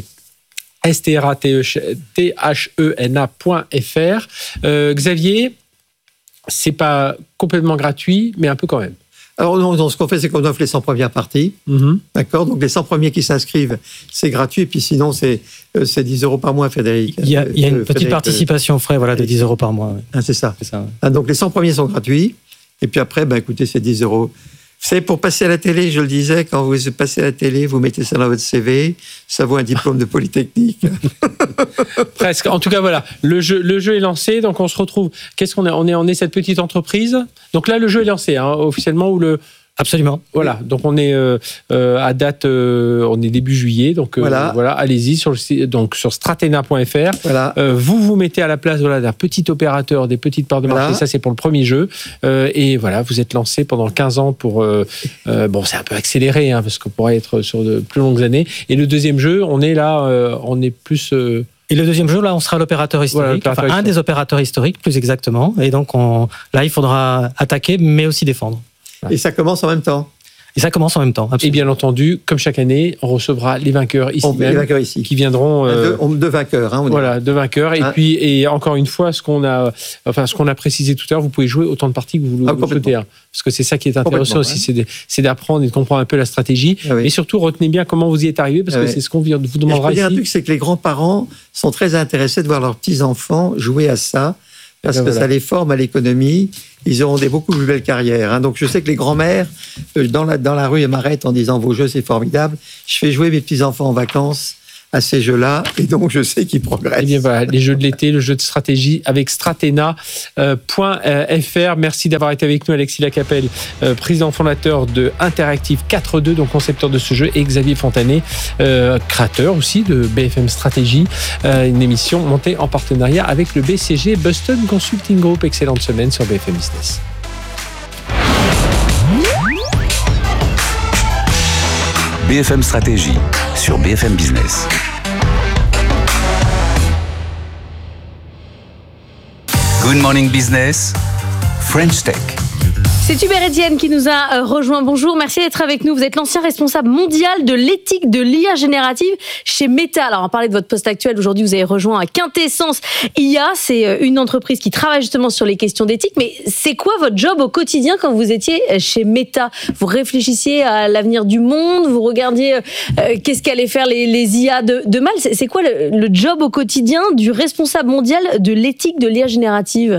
strathena.fr. Xavier, c'est pas complètement gratuit, mais un peu quand même. Alors, non, ce qu'on fait, c'est qu'on offre les 100 premières parties. D'accord ? Donc, les 100 premiers qui s'inscrivent, c'est gratuit. Et puis, sinon, c'est 10 € par mois, Frédéric. Il y a une petite participation frais, voilà, de 10 € par mois. Ouais. Ah, c'est ça. Donc, les 100 premiers sont gratuits. Et puis après, écoutez, c'est 10 €. Vous savez, pour passer à la télé, je le disais, quand vous passez à la télé, vous mettez ça dans votre CV, ça vaut un diplôme de Polytechnique. Presque. En tout cas, voilà, le jeu est lancé, donc on se retrouve. Qu'est-ce qu'on est ? On est cette petite entreprise. Donc là, le jeu est lancé, hein, officiellement, ou le... Absolument. Voilà, donc on est à date, on est début juillet, donc voilà, allez-y sur stratena.fr. Voilà. Vous mettez à la place d'un petit opérateur, des petites parts de marché, ça c'est pour le premier jeu, et voilà, vous êtes lancé pendant 15 ans pour, c'est un peu accéléré, hein, parce qu'on pourrait être sur de plus longues années. Et le deuxième jeu, on est là, on est plus Et le deuxième jour, là, on sera l'opérateur historique, un des opérateurs historiques, plus exactement. Et donc, là, il faudra attaquer, mais aussi défendre. Et ça commence en même temps. Et ça commence en même temps, absolument. Et bien entendu, comme chaque année, on recevra les vainqueurs ici même. Les vainqueurs ici. Qui viendront... Deux vainqueurs. Hein, voilà, deux vainqueurs. Et encore une fois, ce qu'on a précisé tout à l'heure, vous pouvez jouer autant de parties que vous souhaitez. Parce que c'est ça qui est intéressant aussi, c'est d'apprendre et de comprendre un peu la stratégie. Et surtout, retenez bien comment vous y êtes arrivé, parce que c'est ce qu'on vous demandera ici. Il y a un truc, c'est que les grands-parents sont très intéressés de voir leurs petits-enfants jouer à ça, parce que ça les forme à l'économie. Ils auront des beaucoup plus belles carrières. Hein. Donc, je sais que les grands-mères, dans la rue, elles m'arrêtent en disant « Vos jeux, c'est formidable ». Je fais jouer mes petits-enfants en vacances à ces jeux-là, et donc je sais qu'ils progressent. Eh bien, voilà, les jeux de l'été, le jeu de stratégie avec Stratena.fr. Merci d'avoir été avec nous, Alexis Lacapelle, président fondateur de Interactive 4.2, donc concepteur de ce jeu, et Xavier Fontanet, créateur aussi de BFM Stratégie, une émission montée en partenariat avec le BCG Boston Consulting Group. Excellente semaine sur BFM Business. BFM Stratégie sur BFM Business. Good Morning Business, French Tech. C'est Hubert Etienne qui nous a rejoint. Bonjour, merci d'être avec nous. Vous êtes l'ancien responsable mondial de l'éthique de l'IA générative chez Meta. Alors, on parlait de votre poste actuel. Aujourd'hui, vous avez rejoint Quintessence IA. C'est une entreprise qui travaille justement sur les questions d'éthique. Mais c'est quoi votre job au quotidien quand vous étiez chez Meta? Vous réfléchissiez à l'avenir du monde? Vous regardiez qu'est-ce qu'allaient faire les IA de mal? C'est quoi le job au quotidien du responsable mondial de l'éthique de l'IA générative?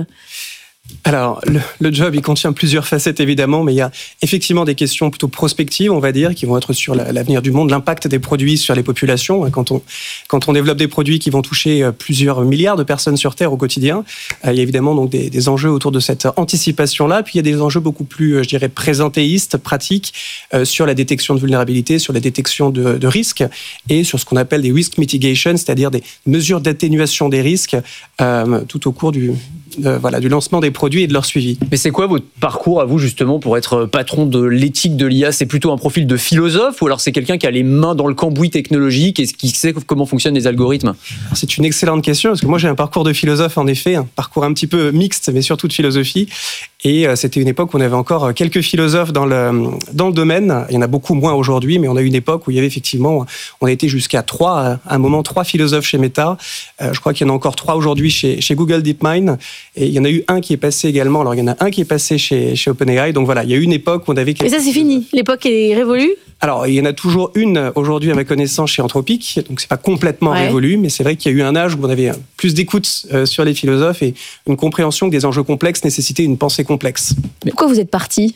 Alors, le job, il contient plusieurs facettes, évidemment, mais il y a effectivement des questions plutôt prospectives, on va dire, qui vont être sur l'avenir du monde, l'impact des produits sur les populations. Quand on développe des produits qui vont toucher plusieurs milliards de personnes sur Terre au quotidien, il y a évidemment donc des enjeux autour de cette anticipation-là. Puis il y a des enjeux beaucoup plus, je dirais, présentéistes, pratiques, sur la détection de vulnérabilité, sur la détection de risques, et sur ce qu'on appelle des risk mitigation, c'est-à-dire des mesures d'atténuation des risques tout au cours du lancement des produits et de leur suivi. Mais c'est quoi votre parcours à vous justement pour être patron de l'éthique de l'IA? C'est plutôt un profil de philosophe ou alors c'est quelqu'un qui a les mains dans le cambouis technologique et qui sait comment fonctionnent les algorithmes? C'est une excellente question parce que moi j'ai un parcours de philosophe en effet, un parcours un petit peu mixte mais surtout de philosophie. Et c'était une époque où on avait encore quelques philosophes dans le domaine. Il y en a beaucoup moins aujourd'hui, mais on a eu une époque où il y avait effectivement, on a été jusqu'à 3 philosophes chez Meta. Je crois qu'il y en a encore 3 aujourd'hui chez Google DeepMind. Et il y en a eu un qui est passé également. Alors il y en a un qui est passé chez OpenAI. Donc voilà, il y a eu une époque où on avait... Mais ça c'est fini, l'époque est révolue? Alors, il y en a toujours une aujourd'hui à ma connaissance chez Anthropic, donc c'est pas complètement révolu, mais c'est vrai qu'il y a eu un âge où on avait plus d'écoute sur les philosophes et une compréhension que des enjeux complexes nécessitaient une pensée complexe. Mais pourquoi vous êtes parti?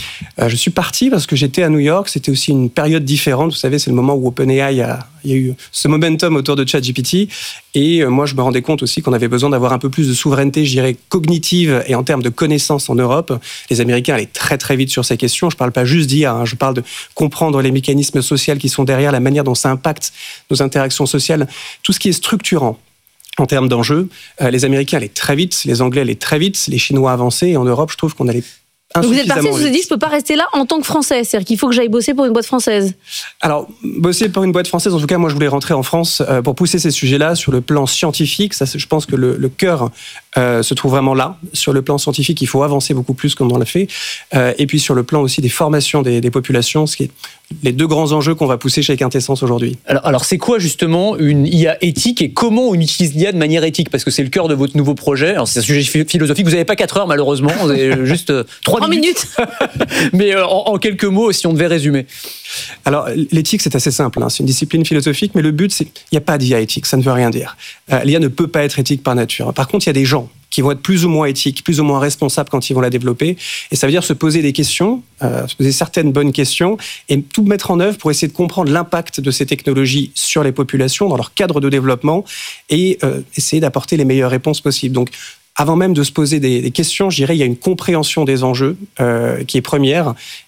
Je suis parti parce que j'étais à New York, c'était aussi une période différente, vous savez, c'est le moment où OpenAI il y a eu ce momentum autour de ChatGPT, et moi je me rendais compte aussi qu'on avait besoin d'avoir un peu plus de souveraineté, je dirais, cognitive et en termes de connaissances en Europe. Les Américains allaient très très vite sur ces questions, je parle pas juste d'IA, je parle de comprendre les mécanismes sociaux qui sont derrière, la manière dont ça impacte nos interactions sociales, tout ce qui est structurant. En termes d'enjeux, les Américains allaient très vite, les Anglais allaient très vite, les Chinois avançaient, et en Europe, je trouve qu'on allait donc vous êtes parti, vous vous êtes dit, je peux pas rester là en tant que Français, c'est-à-dire qu'il faut que j'aille bosser pour une boîte française. Alors, bosser pour une boîte française, en tout cas, moi je voulais rentrer en France pour pousser ces sujets-là sur le plan scientifique. Ça, je pense que le cœur se trouve vraiment là. Sur le plan scientifique, il faut avancer beaucoup plus comme on l'a fait. Et puis sur le plan aussi des formations des populations, ce qui est les 2 grands enjeux qu'on va pousser chez Quintessence aujourd'hui. Alors c'est quoi justement une IA éthique et comment on utilise l'IA de manière éthique? Parce que c'est le cœur de votre nouveau projet. Alors c'est un sujet philosophique. Vous n'avez pas 4 heures malheureusement. Vous avez juste 3 minutes. Mais en quelques mots, si on devait résumer. Alors l'éthique c'est assez simple. C'est une discipline philosophique, mais le but c'est il n'y a pas d'IA éthique. Ça ne veut rien dire. L'IA ne peut pas être éthique par nature. Par contre, il y a des gens qui vont être plus ou moins éthiques, plus ou moins responsables quand ils vont la développer. Et ça veut dire se poser des questions, se poser certaines bonnes questions et tout mettre en œuvre pour essayer de comprendre l'impact de ces technologies sur les populations, dans leur cadre de développement et essayer d'apporter les meilleures réponses possibles. Donc, avant même de se poser des questions, je dirais il y a une compréhension des enjeux qui est première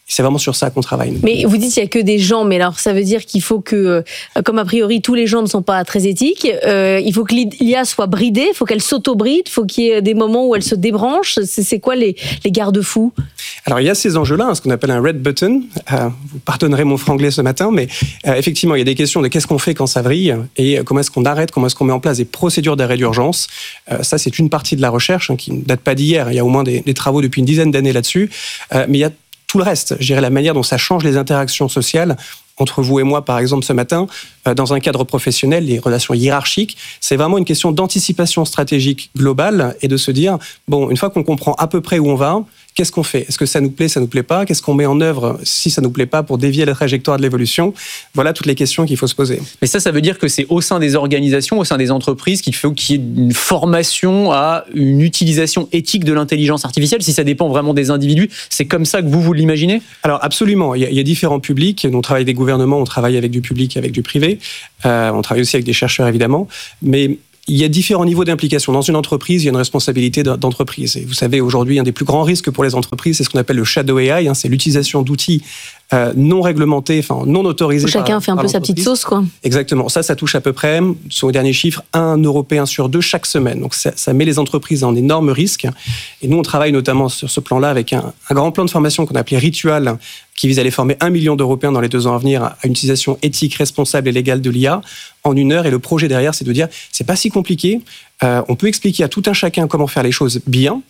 c'est vraiment sur ça qu'on travaille. Mais vous dites qu'il n'y a que des gens, mais alors ça veut dire qu'il faut que, comme a priori tous les gens ne sont pas très éthiques, il faut que l'IA soit bridée, il faut qu'elle s'auto-bride, il faut qu'il y ait des moments où elle se débranche. C'est quoi les garde-fous ? Alors il y a ces enjeux-là, ce qu'on appelle un red button. Vous pardonnerez mon franglais ce matin, mais effectivement il y a des questions de qu'est-ce qu'on fait quand ça vrille et comment est-ce qu'on arrête, comment est-ce qu'on met en place des procédures d'arrêt d'urgence. Ça c'est une partie de la recherche qui ne date pas d'hier. Il y a au moins des travaux depuis une dizaine d'années là-dessus, mais il y a tout le reste, je dirais la manière dont ça change les interactions sociales entre vous et moi, par exemple, ce matin, dans un cadre professionnel, les relations hiérarchiques, c'est vraiment une question d'anticipation stratégique globale et de se dire, bon, une fois qu'on comprend à peu près où on va, qu'est-ce qu'on fait ? Est-ce que ça nous plaît pas ? Qu'est-ce qu'on met en œuvre si ça nous plaît pas pour dévier la trajectoire de l'évolution ? Voilà toutes les questions qu'il faut se poser. Mais ça veut dire que c'est au sein des organisations, au sein des entreprises, qu'il faut qu'il y ait une formation à une utilisation éthique de l'intelligence artificielle. Si ça dépend vraiment des individus, c'est comme ça que vous l'imaginez ? Alors absolument. Il y a différents publics. On travaille avec des gouvernements, on travaille avec du public, avec du privé. On travaille aussi avec des chercheurs, évidemment. Mais il y a différents niveaux d'implication. Dans une entreprise, il y a une responsabilité d'entreprise. Et vous savez, aujourd'hui, un des plus grands risques pour les entreprises, c'est ce qu'on appelle le shadow AI, c'est l'utilisation d'outils non réglementés, non autorisés. Chacun fait un peu sa petite sauce, quoi. Exactement. Ça touche à peu près, selon les derniers chiffres, 1 Européen sur 2 chaque semaine. Donc ça met les entreprises en énorme risque. Et nous, on travaille notamment sur ce plan-là avec un grand plan de formation qu'on a appelé Ritual, qui vise à aller former 1 million d'Européens dans les 2 ans à venir à une utilisation éthique, responsable et légale de l'IA en 1 heure. Et le projet derrière, c'est de dire, c'est pas si compliqué. On peut expliquer à tout un chacun comment faire les choses bien.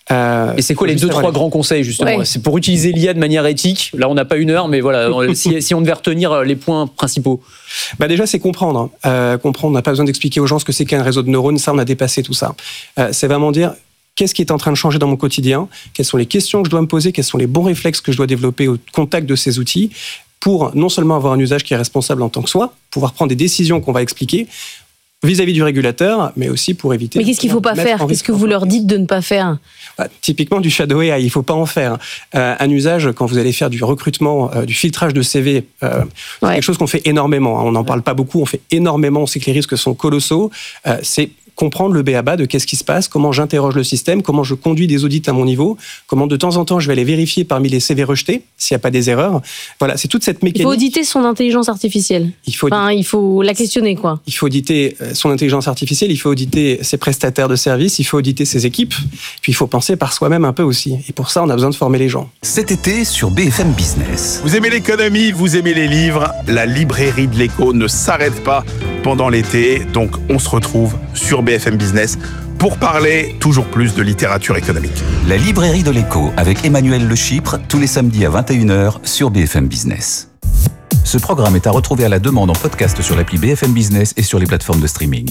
Et c'est quoi les 2-3 grands conseils, justement ? C'est pour utiliser l'IA de manière éthique. Là, on n'a pas 1 heure, mais voilà, si on devait retenir les points principaux. Déjà, c'est comprendre. Comprendre, on n'a pas besoin d'expliquer aux gens ce que c'est qu'un réseau de neurones. Ça, on a dépassé tout ça. C'est vraiment dire, qu'est-ce qui est en train de changer dans mon quotidien ? Quelles sont les questions que je dois me poser ? Quels sont les bons réflexes que je dois développer au contact de ces outils pour non seulement avoir un usage qui est responsable en tant que soi, pouvoir prendre des décisions qu'on va expliquer vis-à-vis du régulateur, mais aussi pour éviter... Mais qu'est-ce qu'il ne faut pas faire ? Qu'est-ce que vous leur dites de ne pas faire ? Typiquement du shadow AI, il ne faut pas en faire. Un usage, quand vous allez faire du recrutement, du filtrage de CV, c'est quelque chose qu'on fait énormément. On n'en parle pas beaucoup, on fait énormément, on sait que les risques sont colossaux. C'est comprendre le b.a.-ba de qu'est-ce qui se passe, comment j'interroge le système, comment je conduis des audits à mon niveau, comment de temps en temps je vais aller vérifier parmi les CV rejetés s'il n'y a pas des erreurs. Voilà, c'est toute cette mécanique. Il faut auditer son intelligence artificielle. Il faut la questionner, quoi. Il faut auditer son intelligence artificielle, il faut auditer ses prestataires de services, il faut auditer ses équipes, puis il faut penser par soi-même un peu aussi. Et pour ça, on a besoin de former les gens. Cet été sur BFM Business. Vous aimez l'économie, vous aimez les livres, la librairie de l'écho ne s'arrête pas pendant l'été, donc on se retrouve sur BFM Business pour parler toujours plus de littérature économique. La librairie de l'écho avec Emmanuel Le Chypre, tous les samedis à 21h sur BFM Business. Ce programme est à retrouver à la demande en podcast sur l'appli BFM Business et sur les plateformes de streaming.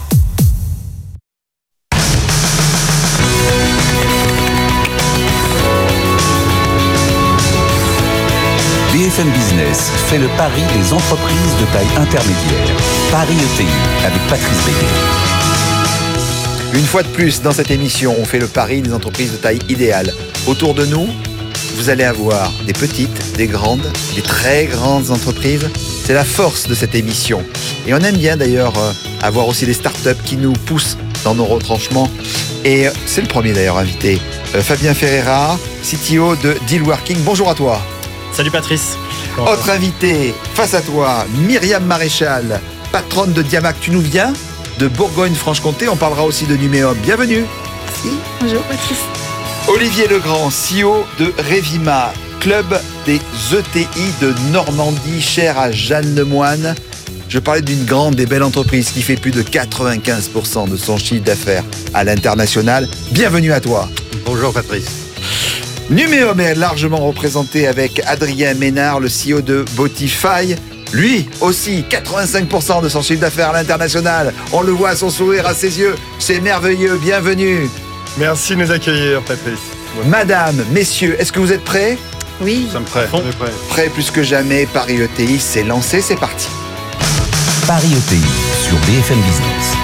BFM Business fait le pari des entreprises de taille intermédiaire. Paris ETI avec Patrice Béguet. Une fois de plus, dans cette émission, on fait le pari des entreprises de taille idéale. Autour de nous, vous allez avoir des petites, des grandes, des très grandes entreprises. C'est la force de cette émission. Et on aime bien d'ailleurs avoir aussi des startups qui nous poussent dans nos retranchements. Et c'est le premier d'ailleurs invité. Fabien Ferreira, CTO de Dealworking. Bonjour à toi. Salut Patrice. Autre invité, face à toi, Myriam Maréchal, patronne de Diamac. Tu nous viens de Bourgogne-Franche-Comté. On parlera aussi de Numéum. Bienvenue. Merci. Bonjour Patrice. Olivier Legrand, CEO de Revima, club des ETI de Normandie, cher à Jeanne Lemoine. Je parlais d'une grande et belle entreprise qui fait plus de 95% de son chiffre d'affaires à l'international. Bienvenue à toi. Bonjour Patrice. Numéum est largement représenté avec Adrien Ménard, le CEO de Botify. Lui aussi, 85% de son chiffre d'affaires à l'international. On le voit à son sourire, à ses yeux. C'est merveilleux. Bienvenue. Merci de nous accueillir, Patrice. Madame, messieurs, est-ce que vous êtes prêts ? Oui. Nous sommes prêts. Prêts plus que jamais. Paris ETI, c'est lancé, c'est parti. Paris ETI sur BFM Business.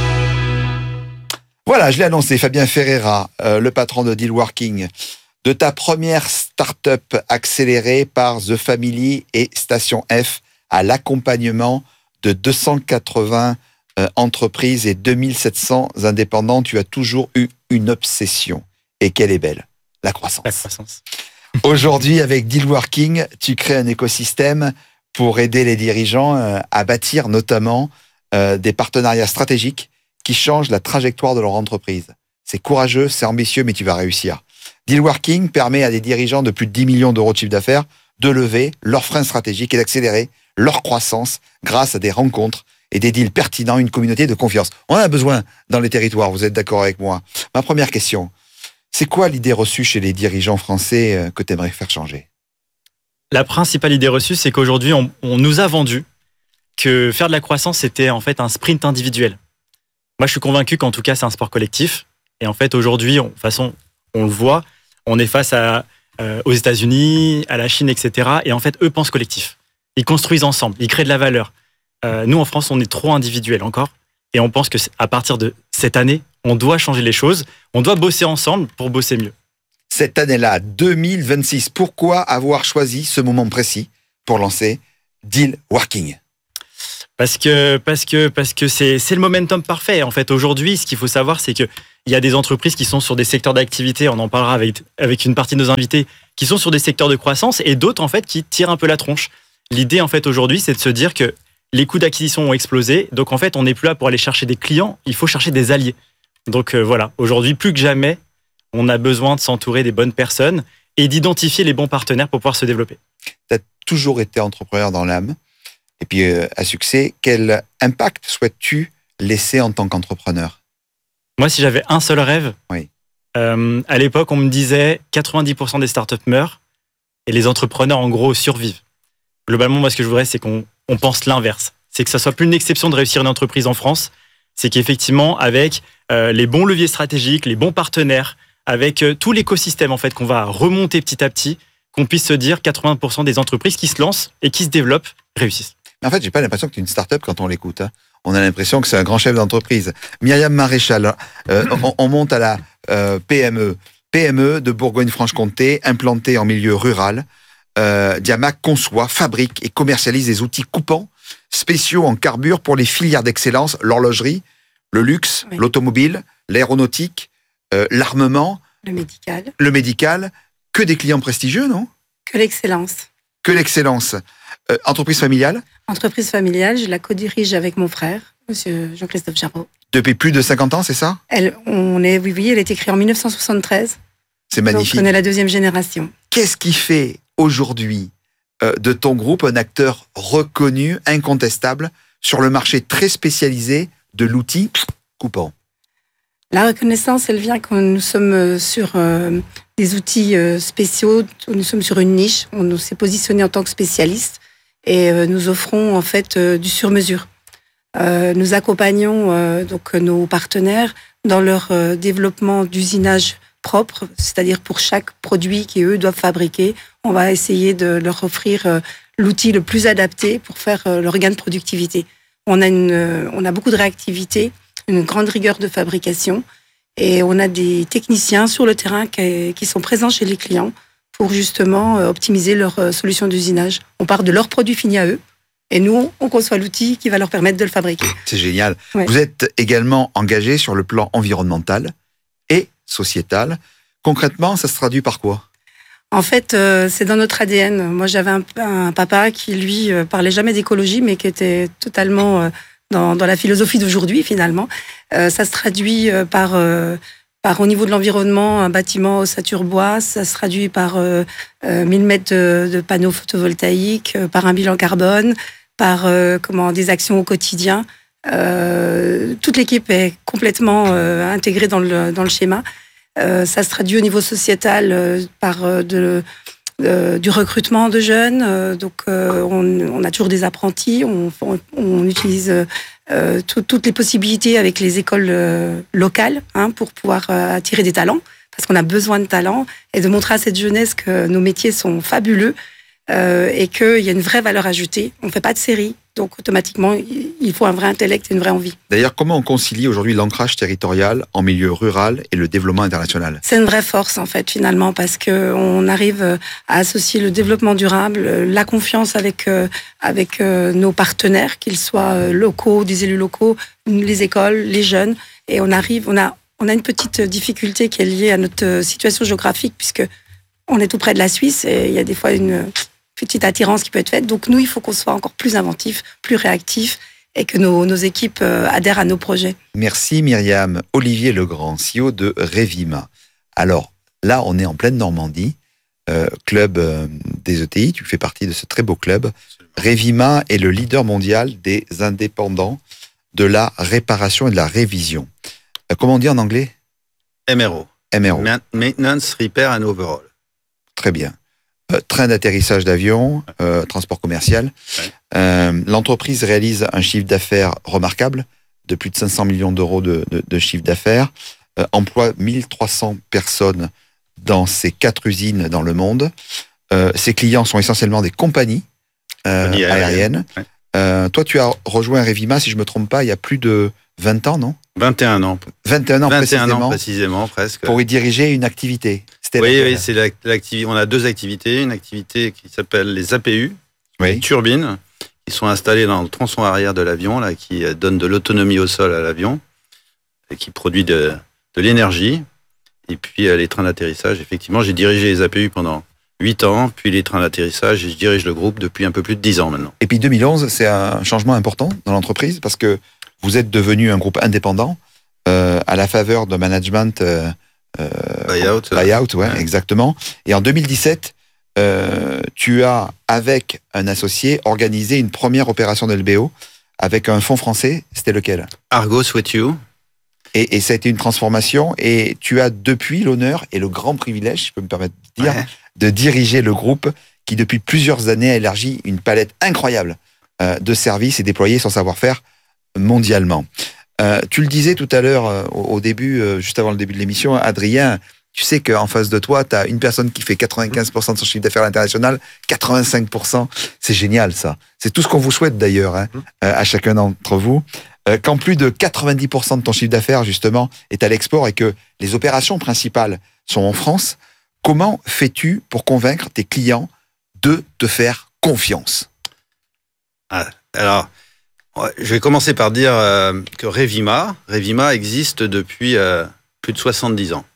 Voilà, je l'ai annoncé, Fabien Ferreira, le patron de Dealworking, de ta première start-up accélérée par The Family et Station F à l'accompagnement de 280 entreprises et 2700 indépendants. Tu as toujours eu une obsession. Et qu'elle est belle, la croissance. La croissance. Aujourd'hui, avec Deal Working, tu crées un écosystème pour aider les dirigeants à bâtir notamment des partenariats stratégiques qui changent la trajectoire de leur entreprise. C'est courageux, c'est ambitieux, mais tu vas réussir. Deal Working permet à des dirigeants de plus de 10 millions d'euros de chiffre d'affaires de lever leurs freins stratégiques et d'accélérer leur croissance grâce à des rencontres et des deals pertinents, une communauté de confiance. On en a besoin dans les territoires, vous êtes d'accord avec moi? Ma première question, c'est quoi l'idée reçue chez les dirigeants français que tu aimerais faire changer? La principale idée reçue, c'est qu'aujourd'hui, on nous a vendu que faire de la croissance, c'était en fait un sprint individuel. Moi, je suis convaincu qu'en tout cas, c'est un sport collectif. Et en fait, aujourd'hui, de toute façon, on le voit, on est face aux États-Unis, à la Chine, etc. Et en fait, eux pensent collectif. Ils construisent ensemble, ils créent de la valeur. Nous, en France, on est trop individuels encore. Et on pense qu'à partir de cette année, on doit changer les choses. On doit bosser ensemble pour bosser mieux. Cette année-là, 2026, pourquoi avoir choisi ce moment précis pour lancer Deal Working? Parce que c'est le momentum parfait. En fait, aujourd'hui, ce qu'il faut savoir, c'est qu'il y a des entreprises qui sont sur des secteurs d'activité, on en parlera avec une partie de nos invités, qui sont sur des secteurs de croissance et d'autres, en fait, qui tirent un peu la tronche. L'idée, en fait, aujourd'hui, c'est de se dire que les coûts d'acquisition ont explosé. Donc, en fait, on n'est plus là pour aller chercher des clients, il faut chercher des alliés. Donc, voilà, aujourd'hui, plus que jamais, on a besoin de s'entourer des bonnes personnes et d'identifier les bons partenaires pour pouvoir se développer. Tu as toujours été entrepreneur dans l'âme. Et puis, à succès, quel impact souhaites-tu laisser en tant qu'entrepreneur? Moi, si j'avais un seul rêve, oui. À l'époque, on me disait 90% des startups meurent et les entrepreneurs, en gros, survivent. Globalement, moi, ce que je voudrais, c'est qu'on pense l'inverse. C'est que ça soit plus une exception de réussir une entreprise en France. C'est qu'effectivement, avec les bons leviers stratégiques, les bons partenaires, avec tout l'écosystème en fait qu'on va remonter petit à petit, qu'on puisse se dire 80% des entreprises qui se lancent et qui se développent réussissent. Mais en fait, j'ai pas l'impression que tu es une start-up quand on l'écoute. Hein. On a l'impression que c'est un grand chef d'entreprise. Myriam Maréchal, on monte à la PME de Bourgogne-Franche-Comté, implantée en milieu rural. Diamac conçoit, fabrique et commercialise des outils coupants spéciaux en carbure pour les filières d'excellence, l'horlogerie, le luxe, oui. L'automobile, l'aéronautique, l'armement, le médical. Que des clients prestigieux, non? Que l'excellence. Que l'excellence. Entreprise familiale? Entreprise familiale, je la co-dirige avec mon frère, monsieur Jean-Christophe Jarreau. Depuis plus de 50 ans, c'est ça? Oui, elle a été créée en 1973. C'est magnifique. Donc on est la deuxième génération. Qu'est-ce qui fait aujourd'hui de ton groupe un acteur reconnu, incontestable, sur le marché très spécialisé de l'outil coupant? La reconnaissance, elle vient quand nous sommes sur des outils spéciaux, nous sommes sur une niche, on s'est positionné en tant que spécialiste et nous offrons en fait du sur-mesure. Nous accompagnons donc nos partenaires dans leur développement d'usinage propre, c'est-à-dire pour chaque produit qu'eux doivent fabriquer, on va essayer de leur offrir l'outil le plus adapté pour faire leur gain de productivité. On a beaucoup de réactivité, une grande rigueur de fabrication et on a des techniciens sur le terrain qui sont présents chez les clients pour justement optimiser leur solution d'usinage. On part de leurs produits finis à eux et nous, on conçoit l'outil qui va leur permettre de le fabriquer. C'est génial. Ouais. Vous êtes également engagé sur le plan environnemental et sociétal. Concrètement, ça se traduit par quoi? En fait, c'est dans notre ADN. Moi, j'avais un papa qui, lui, parlait jamais d'écologie, mais qui était totalement dans la philosophie d'aujourd'hui, finalement. Ça se traduit par au niveau de l'environnement, un bâtiment ossature bois. Ça se traduit par 1000 mètres de panneaux photovoltaïques, par un bilan carbone, par des actions au quotidien. Toute l'équipe est complètement intégrée dans le schéma. Ça se traduit au niveau sociétal par du recrutement de jeunes. Donc, on a toujours des apprentis. On utilise toutes les possibilités avec les écoles locales pour pouvoir attirer des talents, parce qu'on a besoin de talents et de montrer à cette jeunesse que nos métiers sont fabuleux et qu'il y a une vraie valeur ajoutée. On ne fait pas de série. Donc, automatiquement, il faut un vrai intellect et une vraie envie. D'ailleurs, comment on concilie aujourd'hui l'ancrage territorial en milieu rural et le développement international? C'est une vraie force, en fait, finalement, parce qu'on arrive à associer le développement durable, la confiance avec nos partenaires, qu'ils soient locaux, des élus locaux, les écoles, les jeunes. Et on a une petite difficulté qui est liée à notre situation géographique, puisque on est tout près de la Suisse et il y a des fois une petite attirance qui peut être faite. Donc nous, il faut qu'on soit encore plus inventif, plus réactif et que nos équipes adhèrent à nos projets. Merci Myriam. Olivier Legrand, CEO de Revima. Alors là, on est en pleine Normandie, club des ETI, tu fais partie de ce très beau club. Revima est le leader mondial des indépendants de la réparation et de la révision. Comment on dit en anglais ? MRO. MRO. Maintenance, Repair and Overhaul. Très bien. Train d'atterrissage d'avion, transport commercial. Ouais. L'entreprise réalise un chiffre d'affaires remarquable, de plus de 500 millions d'euros de chiffre d'affaires, emploie 1300 personnes dans ses 4 usines dans le monde. Ses clients sont essentiellement des compagnies aériennes. Ouais. Toi, tu as rejoint Revima, si je ne me trompe pas, il y a plus de 20 ans, non ? 21 ans. 21 ans précisément, presque. Pour y diriger une activité. Oui, c'est l'activité. On a 2 activités. Une activité qui s'appelle les APU, les turbines, qui sont installées dans le tronçon arrière de l'avion, là, qui donnent de l'autonomie au sol à l'avion, et qui produit de l'énergie. Et puis les trains d'atterrissage, effectivement, j'ai dirigé les APU pendant 8 ans, puis les trains d'atterrissage, et je dirige le groupe depuis un peu plus de 10 ans maintenant. Et puis 2011, c'est un changement important dans l'entreprise, parce que vous êtes devenu un groupe indépendant, à la faveur de management... buyout, ouais, exactement. Et en 2017, tu as, avec un associé, organisé une première opération de LBO avec un fonds français. C'était lequel ? Argos With You. Et ça a été une transformation. Et tu as depuis l'honneur et le grand privilège, si je peux me permettre de dire, de diriger le groupe qui, depuis plusieurs années, a élargi une palette incroyable de services et déployé son savoir-faire mondialement. Tu le disais tout à l'heure, au début, juste avant le début de l'émission, Adrien, tu sais qu'en face de toi, tu as une personne qui fait 95% de son chiffre d'affaires à l'international, 85%. C'est génial, ça. C'est tout ce qu'on vous souhaite d'ailleurs, hein, à chacun d'entre vous. Quand plus de 90% de ton chiffre d'affaires, justement, est à l'export et que les opérations principales sont en France, comment fais-tu pour convaincre tes clients de te faire confiance ? Alors, je vais commencer par dire que Revima existe depuis plus de 70 ans.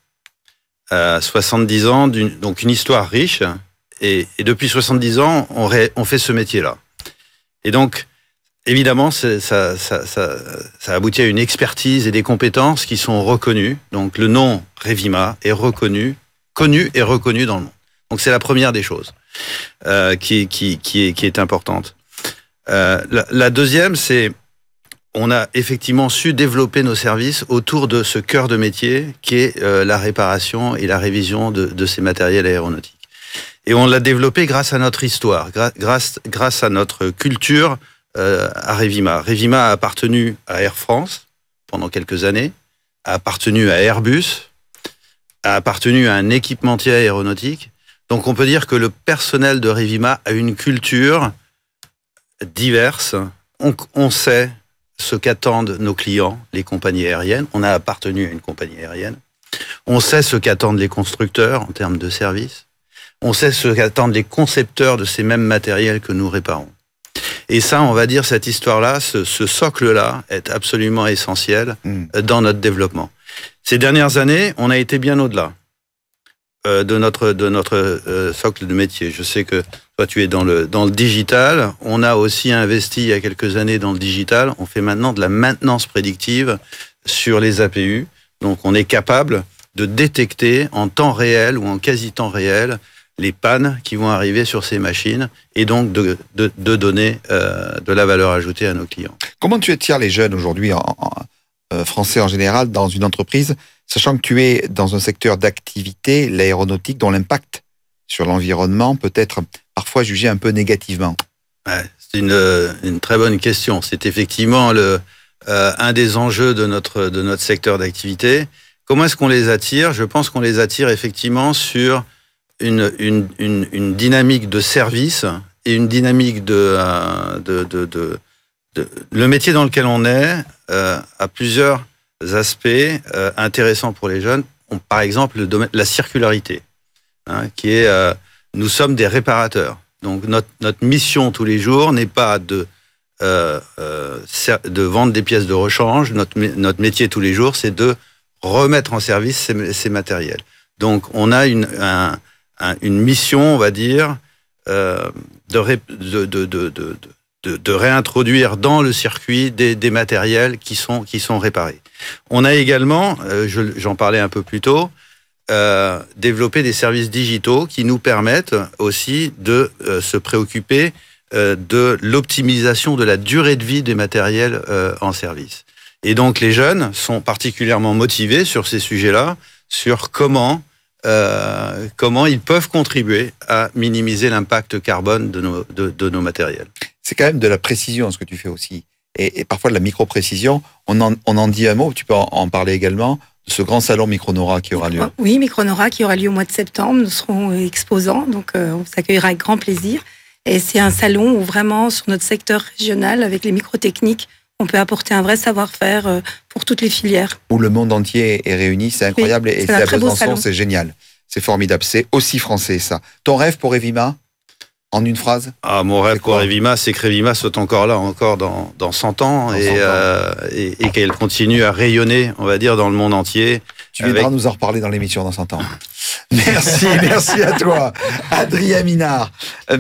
70 ans, donc une histoire riche, et depuis 70 ans, on fait ce métier-là. Et donc, évidemment, ça aboutit à une expertise et des compétences qui sont reconnues. Donc, le nom Revima est connu et reconnu dans le monde. Donc, c'est la première des choses qui est importante. La deuxième, c'est on a effectivement su développer nos services autour de ce cœur de métier qui est la réparation et la révision de ces matériels aéronautiques. Et on l'a développé grâce à notre histoire, grâce à notre culture à Revima. Revima a appartenu à Air France pendant quelques années, a appartenu à Airbus, a appartenu à un équipementier aéronautique. Donc on peut dire que le personnel de Revima a une culture diverses. On sait ce qu'attendent nos clients, les compagnies aériennes. On a appartenu à une compagnie aérienne. On sait ce qu'attendent les constructeurs en termes de services. On sait ce qu'attendent les concepteurs de ces mêmes matériels que nous réparons. Et ça, on va dire, cette histoire-là, ce socle-là est absolument essentiel dans notre développement. Ces dernières années, on a été bien au-delà de notre socle de métier. Je sais que toi, tu es dans le digital. On a aussi investi il y a quelques années dans le digital. On fait maintenant de la maintenance prédictive sur les APU. Donc, on est capable de détecter en temps réel ou en quasi-temps réel les pannes qui vont arriver sur ces machines et donc de donner de la valeur ajoutée à nos clients. Comment tu attires les jeunes aujourd'hui, français en général, dans une entreprise, sachant que tu es dans un secteur d'activité, l'aéronautique, dont l'impact sur l'environnement peut être parfois jugé un peu négativement? Ouais, c'est une très bonne question. C'est effectivement un des enjeux de notre secteur d'activité. Comment est-ce qu'on les attire? Je pense qu'on les attire effectivement sur une dynamique de service et une dynamique le métier dans lequel on est a plusieurs aspects intéressants pour les jeunes. Par exemple, le domaine, la circularité, qui est nous sommes des réparateurs. Donc notre mission tous les jours n'est pas de vendre des pièces de rechange. Notre métier tous les jours, c'est de remettre en service ces matériels. Donc on a une mission, on va dire, de réintroduire dans le circuit des matériels qui sont réparés. On a également, j'en parlais un peu plus tôt, développé des services digitaux qui nous permettent aussi de se préoccuper de l'optimisation de la durée de vie des matériels en service. Et donc les jeunes sont particulièrement motivés sur ces sujets-là, sur comment ils peuvent contribuer à minimiser l'impact carbone de nos matériels. C'est quand même de la précision ce que tu fais aussi. Et parfois de la micro-précision. On en dit un mot, tu peux en parler également, de ce grand salon Micronora qui aura lieu. Oui, Micronora qui aura lieu au mois de septembre. Nous serons exposants, donc on vous accueillera avec grand plaisir. Et c'est un salon où vraiment, sur notre secteur régional, avec les microtechniques, on peut apporter un vrai savoir-faire pour toutes les filières. Où le monde entier est réuni, c'est incroyable. Oui, et c'est à Besançon, c'est génial. C'est formidable. C'est aussi français, ça. Ton rêve pour Revima, en une phrase? Mon rêve pour Revima, c'est que Revima soit encore là, encore dans 100 ans, et qu'elle continue à rayonner, on va dire, dans le monde entier. Tu viendras nous en reparler dans l'émission dans 100 ans. Merci à toi. Adrien Ménard,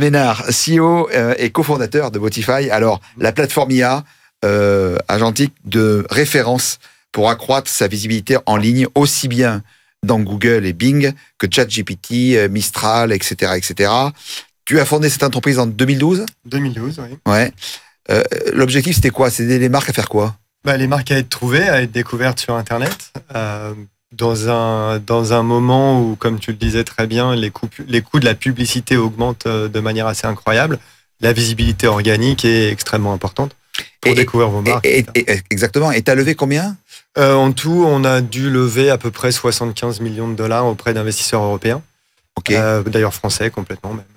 CEO et cofondateur de Botify. Alors, la plateforme IA, agentique de référence pour accroître sa visibilité en ligne, aussi bien dans Google et Bing que ChatGPT, Mistral, etc., etc. Tu as fondé cette entreprise en 2012 ? 2012, oui. Ouais. L'objectif, c'était quoi ? C'est d'aider les marques à faire quoi ? Les marques à être trouvées, à être découvertes sur Internet, dans un moment où, comme tu le disais très bien, les coûts de la publicité augmentent de manière assez incroyable. La visibilité organique est extrêmement importante pour découvrir vos marques. Exactement. Et tu as levé combien ? En tout, on a dû lever à peu près 75 millions de dollars auprès d'investisseurs européens. Okay. D'ailleurs français complètement même.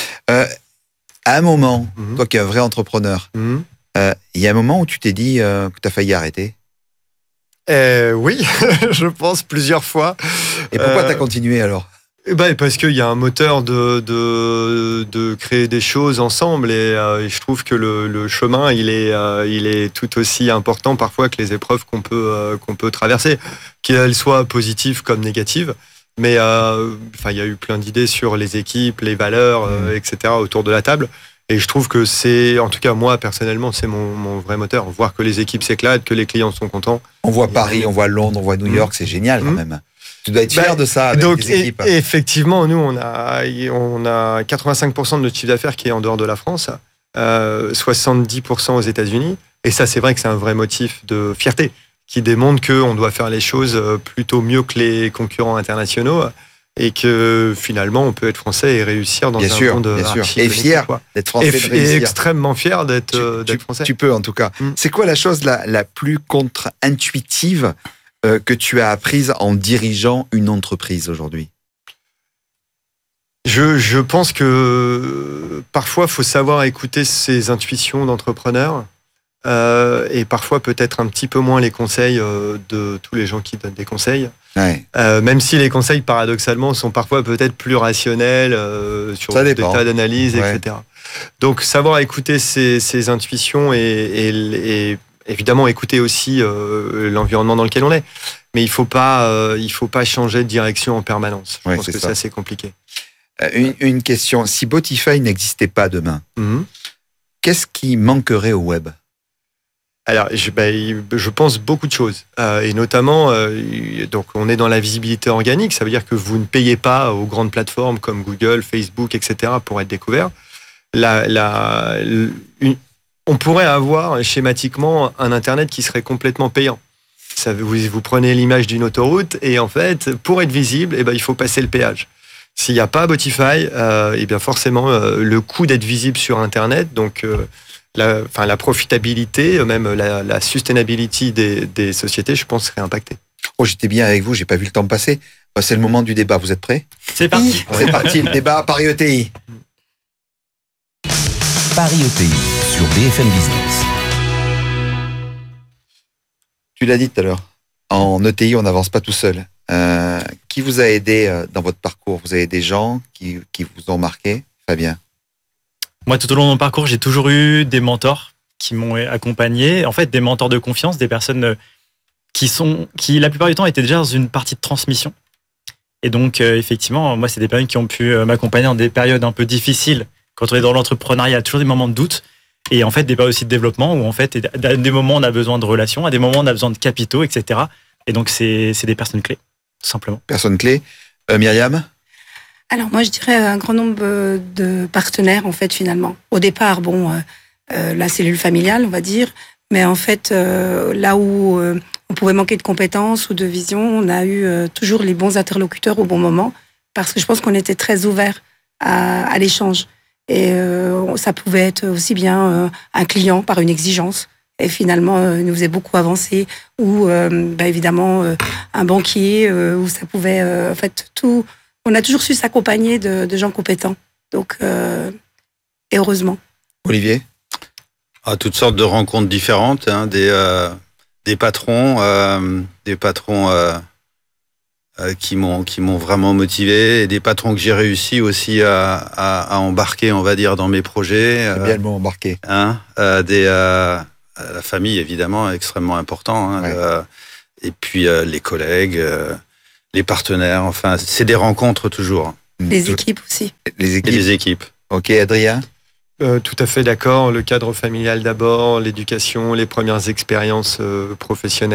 À un moment, toi qui es un vrai entrepreneur, il y a un moment où tu t'es dit que tu as failli arrêter ? Oui, je pense plusieurs fois. Et pourquoi tu as continué alors ? Parce qu'il y a un moteur de créer des choses ensemble, et je trouve que le chemin il est tout aussi important parfois que les épreuves qu'on peut traverser, qu'elles soient positives comme négatives. Mais il y a eu plein d'idées sur les équipes, les valeurs, etc. autour de la table. Et je trouve que c'est, en tout cas moi personnellement, c'est mon vrai moteur. Voir que les équipes s'éclatent, que les clients sont contents. On voit Paris, on voit Londres, on voit New York, c'est génial quand même. Tu dois être fier de ça avec les équipes. Effectivement, nous, on a 85% de notre chiffre d'affaires qui est en dehors de la France, 70% aux États-Unis. Et ça, c'est vrai que c'est un vrai motif de fierté qui démontre qu'on doit faire les choses plutôt mieux que les concurrents internationaux et que finalement, on peut être français et réussir dans un monde archi. Et fier d'être français. Et extrêmement fier d'être français. Tu peux, en tout cas. C'est quoi la chose la plus contre-intuitive que tu as apprise en dirigeant une entreprise aujourd'hui ? Je pense que parfois, il faut savoir écouter ses intuitions d'entrepreneur et parfois peut-être un petit peu moins les conseils de tous les gens qui donnent des conseils. Ouais. Même si les conseils, paradoxalement, sont parfois peut-être plus rationnels sur des tas d'analyse, etc. Donc, savoir écouter ses intuitions et évidemment écouter aussi l'environnement dans lequel on est. Mais il faut pas changer de direction en permanence. Je pense que ça, c'est compliqué. Une question. Si Botify n'existait pas demain, qu'est-ce qui manquerait au web ? Alors, je pense beaucoup de choses. Et notamment, donc on est dans la visibilité organique. Ça veut dire que vous ne payez pas aux grandes plateformes comme Google, Facebook, etc. pour être découvert. On pourrait avoir schématiquement un Internet qui serait complètement payant. Vous prenez l'image d'une autoroute et en fait, pour être visible, il faut passer le péage. S'il n'y a pas Botify, bien forcément, le coût d'être visible sur Internet, donc la profitabilité, même la sustainability des sociétés, je pense, serait impactée. Oh, j'étais bien avec vous, j'ai pas vu le temps passer. C'est le moment du débat, vous êtes prêts ? C'est parti. C'est parti, le débat Paris ETI. Paris ETI sur BFM Business. Tu l'as dit tout à l'heure, en ETI, on n'avance pas tout seul. Qui vous a aidé dans votre parcours ? Vous avez des gens qui vous ont marqué ? Fabien ? Moi, tout au long de mon parcours, j'ai toujours eu des mentors qui m'ont accompagné. En fait, des mentors de confiance, des personnes qui la plupart du temps, étaient déjà dans une partie de transmission Et donc, effectivement, moi, c'est des personnes qui ont pu m'accompagner dans des périodes un peu difficiles. Quand on est dans l'entrepreneuriat, il y a toujours des moments de doute. Et en fait, des périodes aussi de développement où, en fait, à des moments, on a besoin de relations, à des moments, on a besoin de capitaux, etc. Et donc, c'est des personnes clés, tout simplement. Personnes clés. Myriam? Alors moi, je dirais un grand nombre de partenaires, en fait, finalement. Au départ, la cellule familiale, on va dire. Mais en fait, là où on pouvait manquer de compétences ou de vision, on a eu toujours les bons interlocuteurs au bon moment. Parce que je pense qu'on était très ouverts à l'échange. Et ça pouvait être aussi bien un client par une exigence. Et finalement, il nous faisait beaucoup avancer. Ou évidemment, un banquier, où ça pouvait... en fait, tout... On a toujours su s'accompagner de gens compétents. Donc, et heureusement. Olivier? Toutes sortes de rencontres différentes, hein, des patrons qui m'ont vraiment motivé, et des patrons que j'ai réussi aussi à embarquer, on va dire, dans mes projets. C'est bien le mot embarquer. La famille, évidemment, extrêmement important. Hein, ouais. Et puis les collègues, les partenaires. Enfin, c'est des rencontres toujours. Les équipes aussi. Les équipes. Et les équipes. Ok, Adrien? Tout à fait d'accord. Le cadre familial d'abord, l'éducation, les premières expériences professionnelles.